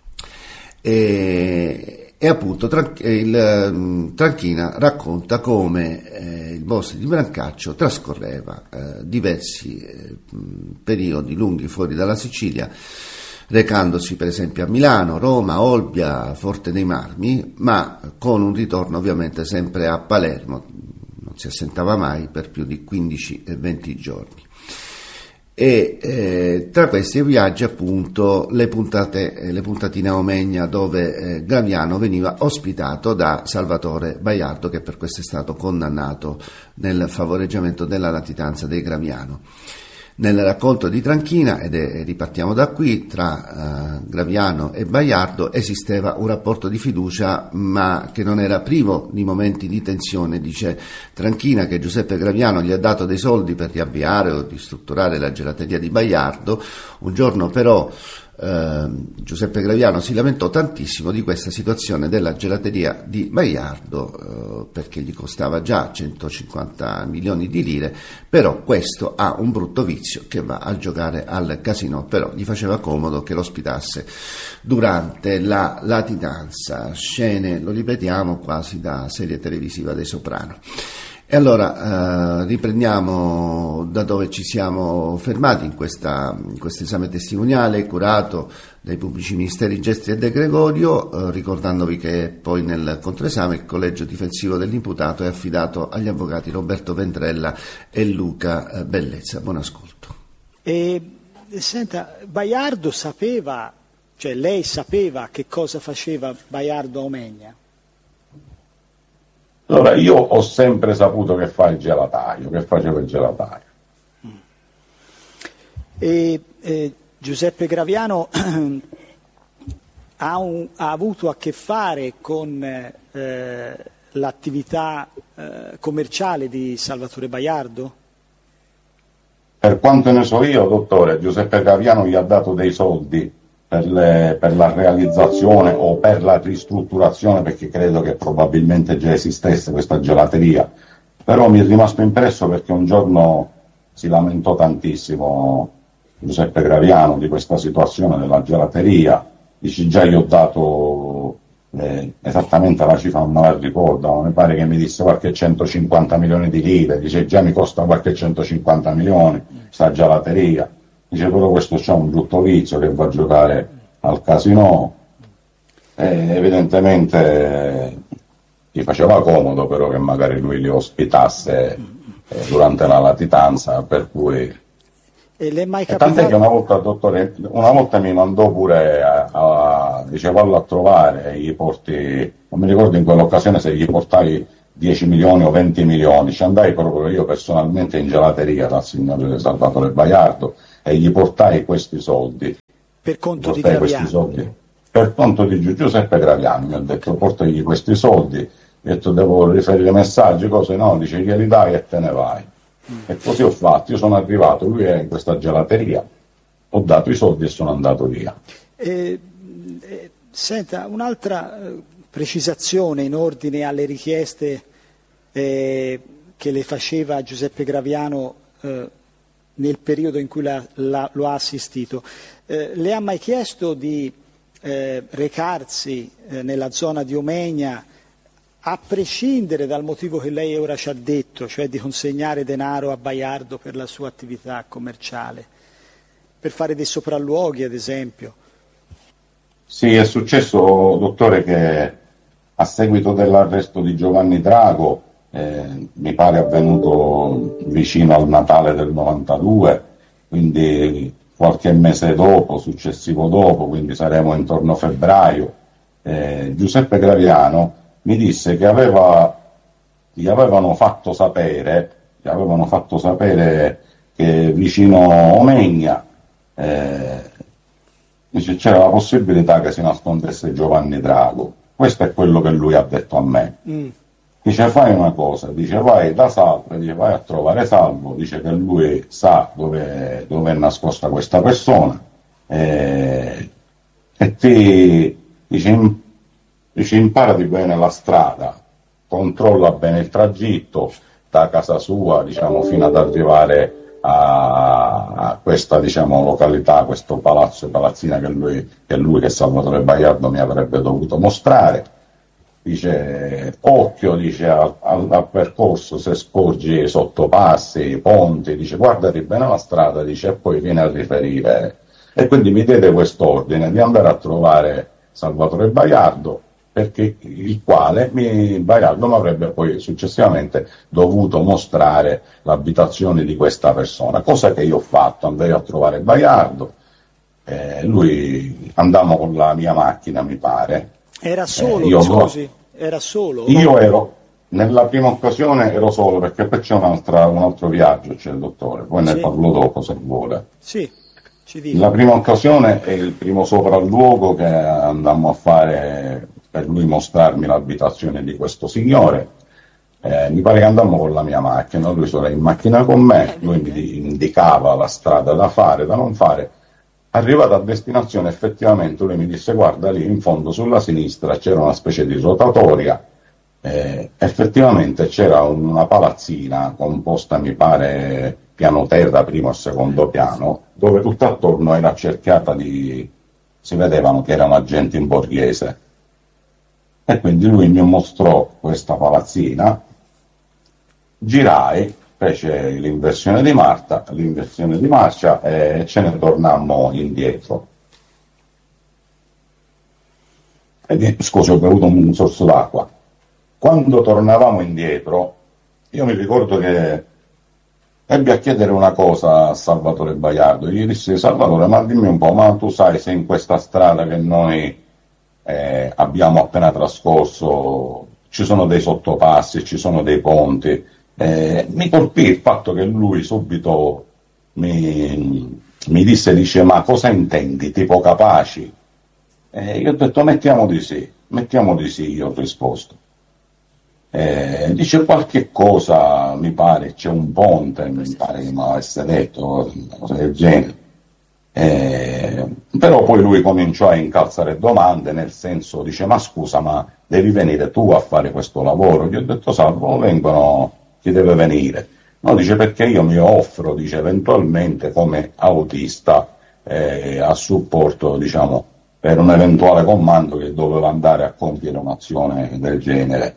e, e appunto Tran- il um, Tranchina racconta come eh, il boss di Brancaccio trascorreva eh, diversi eh, periodi lunghi fuori dalla Sicilia, recandosi per esempio a Milano, Roma, Olbia, Forte dei Marmi, ma con un ritorno ovviamente sempre a Palermo. Non si assentava mai per più di quindici e venti giorni. E eh, tra questi viaggi appunto le puntate, eh, le puntatine a Omegna, dove eh, Graviano veniva ospitato da Salvatore Baiardo, che per questo è stato condannato nel favoreggiamento della latitanza dei Graviano. Nel racconto di Tranchina, ed è, ripartiamo da qui, tra uh, Graviano e Baiardo esisteva un rapporto di fiducia, ma che non era privo di momenti di tensione. Dice Tranchina che Giuseppe Graviano gli ha dato dei soldi per riavviare o ristrutturare la gelateria di Baiardo. Un giorno però Uh, Giuseppe Graviano si lamentò tantissimo di questa situazione della gelateria di Baiardo, uh, perché gli costava già centocinquanta milioni di lire, però questo ha un brutto vizio che va a giocare al casinò, però gli faceva comodo che lo ospitasse durante la latitanza. Scene, lo ripetiamo, quasi da serie televisiva dei Soprano. E allora eh, riprendiamo da dove ci siamo fermati in questa in questo esame testimoniale curato dai pubblici ministeri Gestri e De Gregorio, eh, ricordandovi che poi nel controesame il collegio difensivo dell'imputato è affidato agli avvocati Roberto Vendrella e Luca eh, Bellezza. Buon ascolto. E, senta, Baiardo sapeva, cioè lei sapeva che cosa faceva Baiardo a Omegna? Allora, io ho sempre saputo che fa il gelataio, che faceva il gelataio. E eh, Giuseppe Graviano ha, un, ha avuto a che fare con eh, l'attività eh, commerciale di Salvatore Baiardo? Per quanto ne so io, dottore, Giuseppe Graviano gli ha dato dei soldi Per, le, per la realizzazione o per la ristrutturazione, perché credo che probabilmente già esistesse questa gelateria, però mi è rimasto impresso perché un giorno si lamentò tantissimo Giuseppe Graviano di questa situazione della gelateria, dice già io ho dato eh, esattamente la cifra non me la ricordo, ma mi pare che mi disse qualche centocinquanta milioni di lire, dice già mi costa qualche centocinquanta milioni, sta gelateria, dice però questo c'ha un brutto vizio che va a giocare al casino, eh, evidentemente gli faceva comodo però che magari lui li ospitasse eh, durante la latitanza, per cui... E le è mai e tant'è che una volta, dottore, una volta mi mandò pure a, a dice vallo a trovare, gli porti, non mi ricordo in quell'occasione se gli portai dieci milioni o venti milioni, ci andai proprio io personalmente in gelateria dal signore Salvatore Baiardo e gli portai questi soldi. Per conto di questi soldi per conto di Giuseppe Graviano, mi ha detto portagli questi soldi, mi ha detto devo riferire messaggi, cose no, dice glieli dai e te ne vai. E così ho fatto, io sono arrivato, lui è in questa gelateria, ho dato i soldi e sono andato via. Eh, eh, senta, un'altra eh, precisazione in ordine alle richieste eh, che le faceva Giuseppe Graviano eh, nel periodo in cui la, la, lo ha assistito. Eh, le ha mai chiesto di eh, recarsi eh, nella zona di Omegna, a prescindere dal motivo che lei ora ci ha detto, cioè di consegnare denaro a Baiardo per la sua attività commerciale, per fare dei sopralluoghi ad esempio? Sì, è successo, dottore, che a seguito dell'arresto di Giovanni Drago, eh, mi pare avvenuto vicino al Natale del novantadue, quindi qualche mese dopo, successivo dopo, quindi saremo intorno a febbraio, eh, Giuseppe Graviano mi disse che aveva, gli avevano fatto sapere, gli avevano fatto sapere che vicino Omegna eh, dice, c'era la possibilità che si nascondesse Giovanni Drago. Questo è quello che lui ha detto a me. Mm. Dice fai una cosa, dice vai da Salvo, dice vai a trovare Salvo, dice che lui sa dove, dove è nascosta questa persona eh, e ti dice Dice imparati bene la strada, controlla bene il tragitto da casa sua, diciamo, fino ad arrivare a, a questa, diciamo, località, questo palazzo, palazzina che lui, che lui, che Salvatore Baiardo mi avrebbe dovuto mostrare. Dice occhio, dice, al, al, al percorso, se sporgi sottopassi, ponti, dice guardati bene la strada, dice, e poi viene a riferire. E quindi mi diede quest'ordine di andare a trovare Salvatore Baiardo, perché il quale mi, Baiardo mi avrebbe poi successivamente dovuto mostrare l'abitazione di questa persona, cosa che io ho fatto, andai a trovare Baiardo, eh, lui andammo con la mia macchina mi pare. Era solo, eh, io, scusi, era solo? Io ero, nella prima occasione ero solo, perché poi c'è un'altra, un altro viaggio, c'è il dottore, poi sì. Ne parlo dopo se vuole. Sì. La prima occasione è il primo sopralluogo che andammo a fare per lui mostrarmi l'abitazione di questo signore. Eh, mi pare che andammo con la mia macchina, lui era in macchina con me, lui mi indicava la strada da fare, da non fare. Arrivato a destinazione effettivamente lui mi disse guarda lì in fondo sulla sinistra c'era una specie di rotatoria, eh, effettivamente c'era una palazzina composta mi pare piano terra, primo e secondo piano, dove tutto attorno era cerchiata di... si vedevano che erano agenti in borghese. E quindi lui mi mostrò questa palazzina, girai, fece l'inversione di marcia, l'inversione di marcia e ce ne tornammo indietro. E, scusi, ho bevuto un sorso d'acqua. Quando tornavamo indietro, io mi ricordo che ebbe a chiedere una cosa a Salvatore Baiardo, gli disse Salvatore ma dimmi un po', ma tu sai se in questa strada che noi eh, abbiamo appena trascorso ci sono dei sottopassi, ci sono dei ponti, eh, mi colpì il fatto che lui subito mi, mi disse, dice ma cosa intendi, tipo Capaci? Eh, io ho detto mettiamo di sì, mettiamo di sì, io ho risposto. Eh, dice qualche cosa, mi pare, c'è un ponte, mi pare che mi avesse detto, una cosa del genere. Eh, però poi lui cominciò a incalzare domande, nel senso, dice, ma scusa, ma devi venire tu a fare questo lavoro? Gli ho detto, Salvo, vengono, chi deve venire? No, dice, perché io mi offro, dice, eventualmente come autista eh, a supporto, diciamo, per un eventuale comando che doveva andare a compiere un'azione del genere.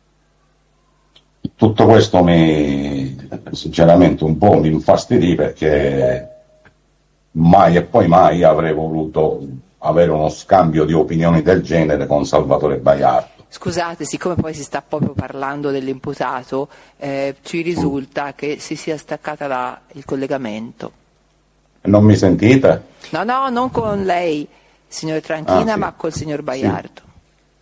Tutto questo mi, sinceramente, un po' mi infastidì, perché mai e poi mai avrei voluto avere uno scambio di opinioni del genere con Salvatore Baiardo. Scusate, siccome poi si sta proprio parlando dell'imputato, eh, ci risulta che si sia staccata la, il collegamento. Non mi sentite? No, no, non con lei, signor Tranchina, ah, sì. ma col signor Baiardo. Sì.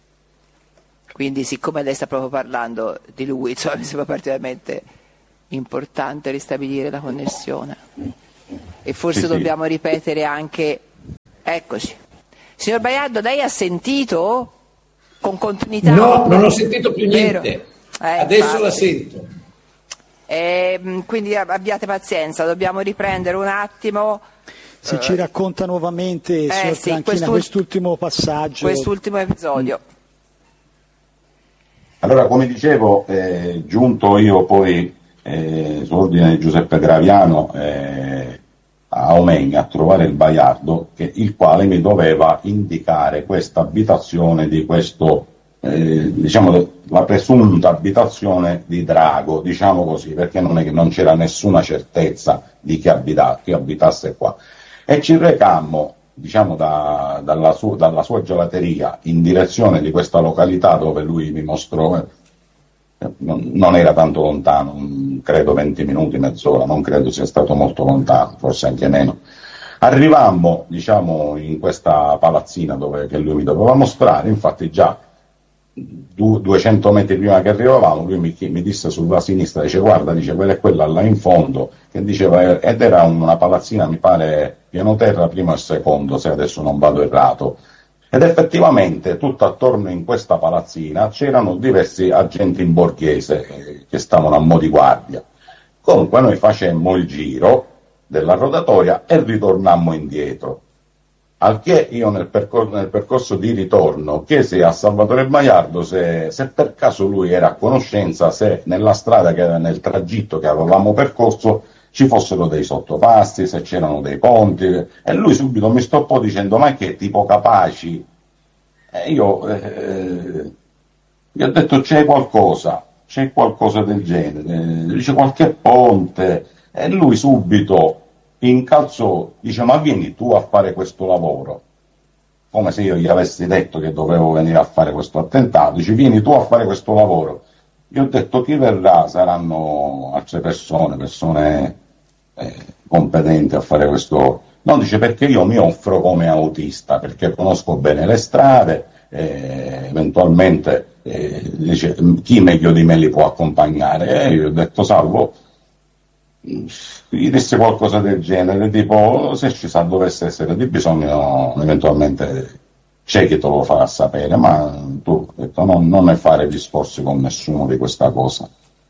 Quindi, siccome lei sta proprio parlando di lui, insomma, mi sembra particolarmente importante ristabilire la connessione. E forse sì, dobbiamo sì. ripetere anche... Eccoci. Signor Baiardo, lei ha sentito con continuità? No, non ho sentito più niente. Eh, Adesso infatti. la sento. Eh, quindi abbiate pazienza, dobbiamo riprendere un attimo. Se eh, ci racconta nuovamente, eh, signor sì, Tranchina, quest'ultimo passaggio. Quest'ultimo episodio. Mm. Allora, come dicevo, eh, giunto io poi eh, su ordine di Giuseppe Graviano eh, a Omegna a trovare il Baiardo, che, il quale mi doveva indicare questa abitazione di questo, eh, diciamo, la presunta abitazione di Drago, diciamo così, perché non è che non c'era nessuna certezza di chi, abita, chi abitasse qua. E ci recammo, diciamo, da, dalla, su, dalla sua gelateria in direzione di questa località dove lui mi mostrò, eh, non, non era tanto lontano, credo venti minuti, mezz'ora, non credo sia stato molto lontano, forse anche meno. Arrivammo, diciamo, in questa palazzina dove, che lui mi doveva mostrare, infatti già du, duecento metri prima che arrivavamo lui mi, mi disse sulla sinistra, dice guarda, dice quella è quella là in fondo, che diceva, ed era una palazzina, mi pare, piano terra, primo e secondo, se adesso non vado errato. Ed effettivamente tutto attorno in questa palazzina c'erano diversi agenti in borghese eh, che stavano a mo' di guardia. Comunque noi facemmo il giro della rotatoria e ritornammo indietro. Al che io nel, percor- nel percorso di ritorno chiesi a Salvatore Baiardo se, se per caso lui era a conoscenza se nella strada, che nel tragitto che avevamo percorso, ci fossero dei sottopassi, se c'erano dei ponti, e lui subito mi stoppò dicendo ma che tipo Capaci? E io eh, gli ho detto c'è qualcosa, c'è qualcosa del genere, dice qualche ponte, e lui subito incalzò, dice ma vieni tu a fare questo lavoro, come se io gli avessi detto che dovevo venire a fare questo attentato, dice vieni tu a fare questo lavoro. Gli ho detto chi verrà saranno altre persone, persone eh, competenti a fare questo. No, dice perché io mi offro come autista, perché conosco bene le strade, eh, eventualmente eh, dice chi meglio di me li può accompagnare. E io ho detto Salvo, gli disse qualcosa del genere, tipo se ci sa dovesse essere di bisogno eventualmente c'è chi te lo farà sapere, ma tu ho detto, non, non ne fare discorsi con nessuno di questa cosa.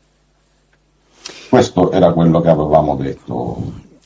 Questo era quello che avevamo detto.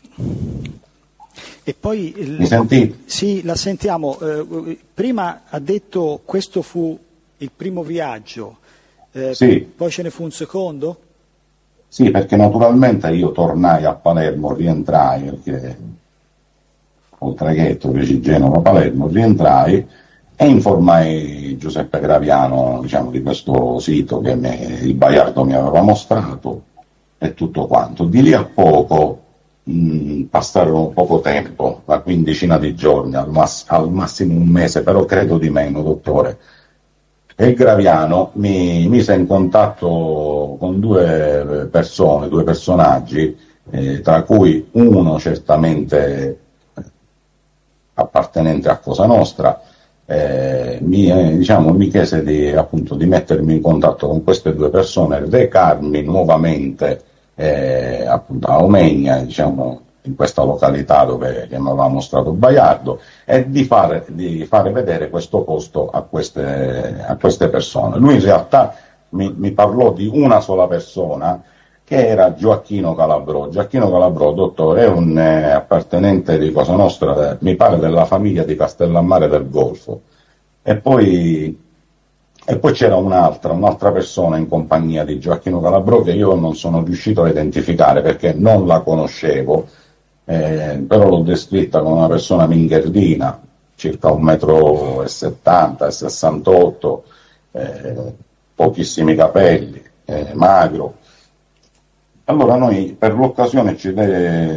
E poi il, mi sentite? Sì, la sentiamo. Eh, prima ha detto questo fu il primo viaggio, eh, sì. Poi ce ne fu un secondo? Sì, perché naturalmente io tornai a Palermo, rientrai, perché col traghetto Genova-Palermo, rientrai e informai Giuseppe Graviano, diciamo, di questo sito che me, il Baiardo mi aveva mostrato e tutto quanto. Di lì a poco mh, passarono poco tempo, una quindicina di giorni, al, mass- al massimo un mese, però credo di meno, dottore. E il Graviano mi mise in contatto con due persone, due personaggi, eh, tra cui uno certamente appartenente a Cosa Nostra, eh, mi, eh, diciamo, mi chiese di, appunto, di mettermi in contatto con queste due persone, recarmi nuovamente eh, appunto, a Omegna, diciamo, in questa località dove che mi aveva mostrato Baiardo, e di fare, di fare vedere questo posto a queste, a queste persone. Lui in realtà mi, mi parlò di una sola persona, che era Gioacchino Calabrò. Gioacchino Calabrò, dottore, è un eh, appartenente di Cosa Nostra, eh, mi pare della famiglia di Castellammare del Golfo. E poi, e poi c'era un'altra, un'altra persona in compagnia di Gioacchino Calabrò che io non sono riuscito a identificare perché non la conoscevo, eh, però l'ho descritta come una persona mingherdina, circa un metro e settanta e sessantotto, eh, pochissimi capelli, eh, magro. Allora noi per l'occasione ci, de...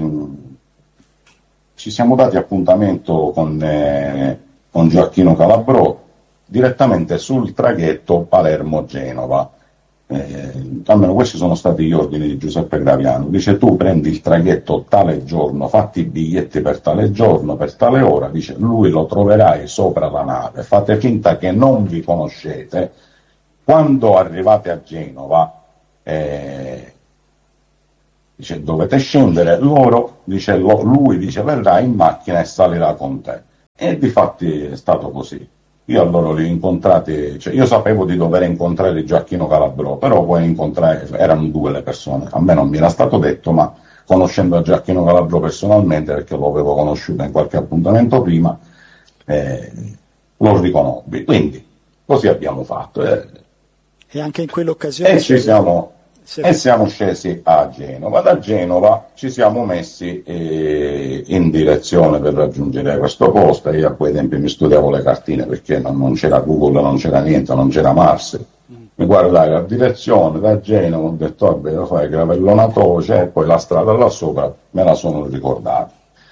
ci siamo dati appuntamento con, eh, con Gioacchino Calabrò direttamente sul traghetto Palermo-Genova. Eh, almeno questi sono stati gli ordini di Giuseppe Graviano. Dice: tu prendi il traghetto tale giorno, fatti i biglietti per tale giorno, per tale ora. Dice: lui lo troverai sopra la nave, fate finta che non vi conoscete. Quando arrivate a Genova, eh, dice, dovete scendere. Loro, dice, lo, lui dice, verrà in macchina e salirà con te. E difatti è stato così. Io allora li ho incontrati, cioè io sapevo di dover incontrare Gioacchino Calabrò, però poi incontrare, erano due le persone, a me non mi era stato detto, ma conoscendo Gioacchino Calabrò personalmente, perché lo avevo conosciuto in qualche appuntamento prima, eh, lo riconobbi. Quindi così abbiamo fatto. Eh. E anche in quell'occasione... E ci siamo... E siamo scesi a Genova. Da Genova ci siamo messi eh, in direzione per raggiungere questo posto. Io a quei tempi mi studiavo le cartine perché non, non c'era Google, non c'era niente, non c'era Mars. Mi guardai la direzione da Genova, ho detto vabbè, lo fai Gravellona Toce, e poi la strada là sopra me la sono ricordata.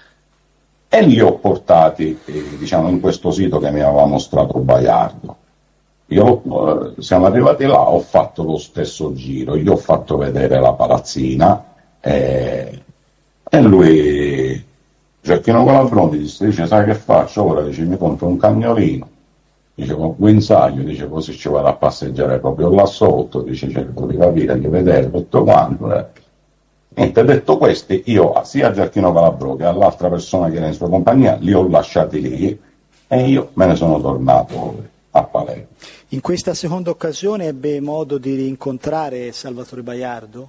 E li ho portati eh, diciamo in questo sito che mi aveva mostrato Baiardo. Io, eh, siamo arrivati là, ho fatto lo stesso giro, gli ho fatto vedere la palazzina eh, e lui, Gioacchino Calabrò, mi disse, dice, sai che faccio ora? Dice, mi compro un cagnolino, dice, con guinzaglio, dice, così ci vado a passeggiare proprio là sotto, dice, cerco di capire, di vedere tutto quanto. Eh. Niente, detto questi, io sia a Gioacchino Calabrò che all'altra persona che era in sua compagnia li ho lasciati lì e io me ne sono tornato a Palermo. In questa seconda occasione ebbe modo di rincontrare Salvatore Baiardo?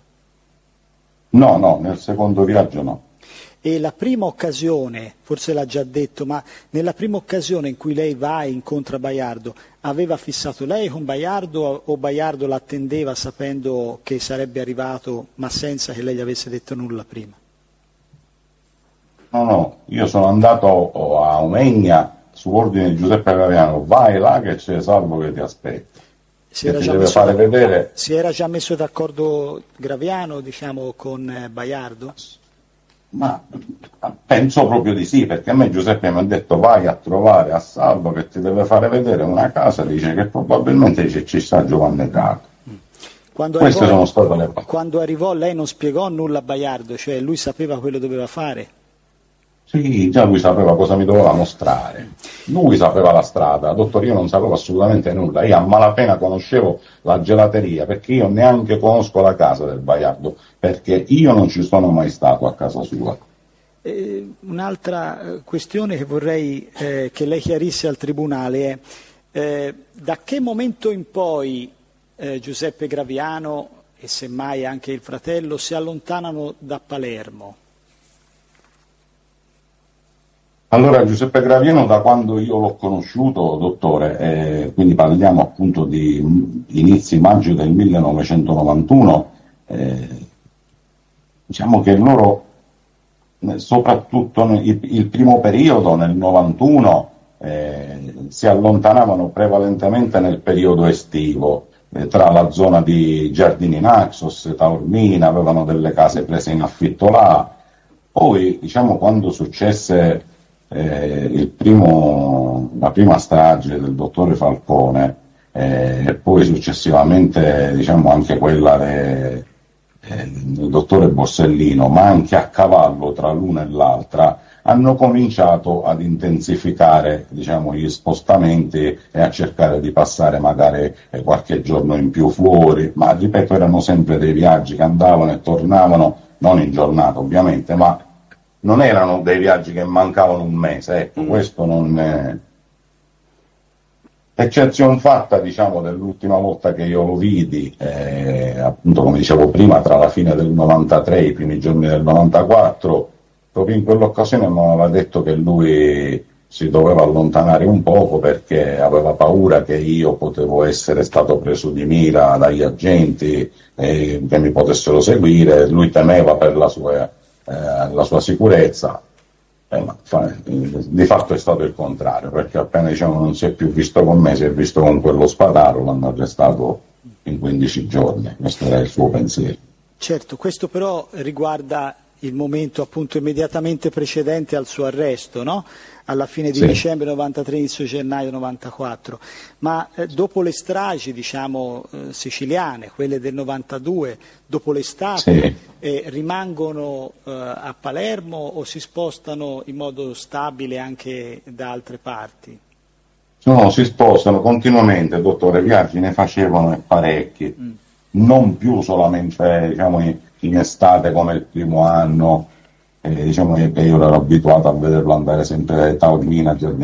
No, no, nel secondo viaggio no. E la prima occasione, forse l'ha già detto, ma nella prima occasione in cui lei va e incontra Baiardo, aveva fissato lei con Baiardo o Baiardo l'attendeva sapendo che sarebbe arrivato ma senza che lei gli avesse detto nulla prima? No, no, io sono andato a Omegna su ordine di Giuseppe Graviano, vai là che c'è Salvo che ti aspetta, si era, che già ti deve fare vedere. Si era già messo d'accordo Graviano, diciamo, con eh, Baiardo? Ma penso proprio di sì, perché a me Giuseppe mi ha detto vai a trovare a Salvo che ti deve fare vedere una casa, dice che probabilmente dice, ci sta Giovanni Drago. Quando Queste arrivò, sono state le parole. Quando arrivò lei non spiegò nulla a Baiardo, cioè lui sapeva quello che doveva fare? Sì, già lui sapeva cosa mi doveva mostrare, lui sapeva la strada, dottore, io non sapevo assolutamente nulla, io a malapena conoscevo la gelateria, perché io neanche conosco la casa del Baiardo, perché io non ci sono mai stato a casa sua. Eh, un'altra questione che vorrei eh, che lei chiarisse al Tribunale è eh, da che momento in poi eh, Giuseppe Graviano e semmai anche il fratello si allontanano da Palermo? Allora Giuseppe Graviano da quando io l'ho conosciuto, dottore, eh, quindi parliamo appunto di inizi maggio del millenovecentonovantuno, eh, diciamo che loro, soprattutto il, il primo periodo, nel novantuno, eh, si allontanavano prevalentemente nel periodo estivo, eh, tra la zona di Giardini Naxos, Taormina, avevano delle case prese in affitto là. Poi, diciamo, quando successe Eh, il primo, la prima strage del dottore Falcone eh, e poi successivamente diciamo anche quella de, eh, del dottore Borsellino, ma anche a cavallo tra l'una e l'altra, hanno cominciato ad intensificare diciamo, gli spostamenti e a cercare di passare magari eh, qualche giorno in più fuori, ma ripeto erano sempre dei viaggi che andavano e tornavano, non in giornata ovviamente, ma non erano dei viaggi che mancavano un mese, ecco, mm. questo non è... Eccezione fatta, diciamo, dell'ultima volta che io lo vidi, eh, appunto come dicevo prima, tra la fine del novantatré e i primi giorni del novantaquattro, proprio in quell'occasione mi aveva detto che lui si doveva allontanare un poco perché aveva paura che io potevo essere stato preso di mira dagli agenti eh, che mi potessero seguire, lui temeva per la sua... Eh, la sua sicurezza, Eh, ma fa, di fatto è stato il contrario, perché appena diciamo non si è più visto con me, si è visto con quello Spadaro, l'hanno arrestato in quindici giorni, questo era il suo pensiero. Certo, questo però riguarda il momento appunto immediatamente precedente al suo arresto, no? Alla fine di sì. dicembre novantatré, inizio gennaio novantaquattro, ma eh, dopo le stragi diciamo eh, siciliane, quelle del novantadue, dopo l'estate, sì. eh, rimangono eh, a Palermo o si spostano in modo stabile anche da altre parti? No, si spostano continuamente, dottore, viaggi ne facevano parecchi, mm. non più solamente diciamo, in, in estate come il primo anno. Eh, diciamo che io ero abituato a vederlo andare sempre Taormina, Giardini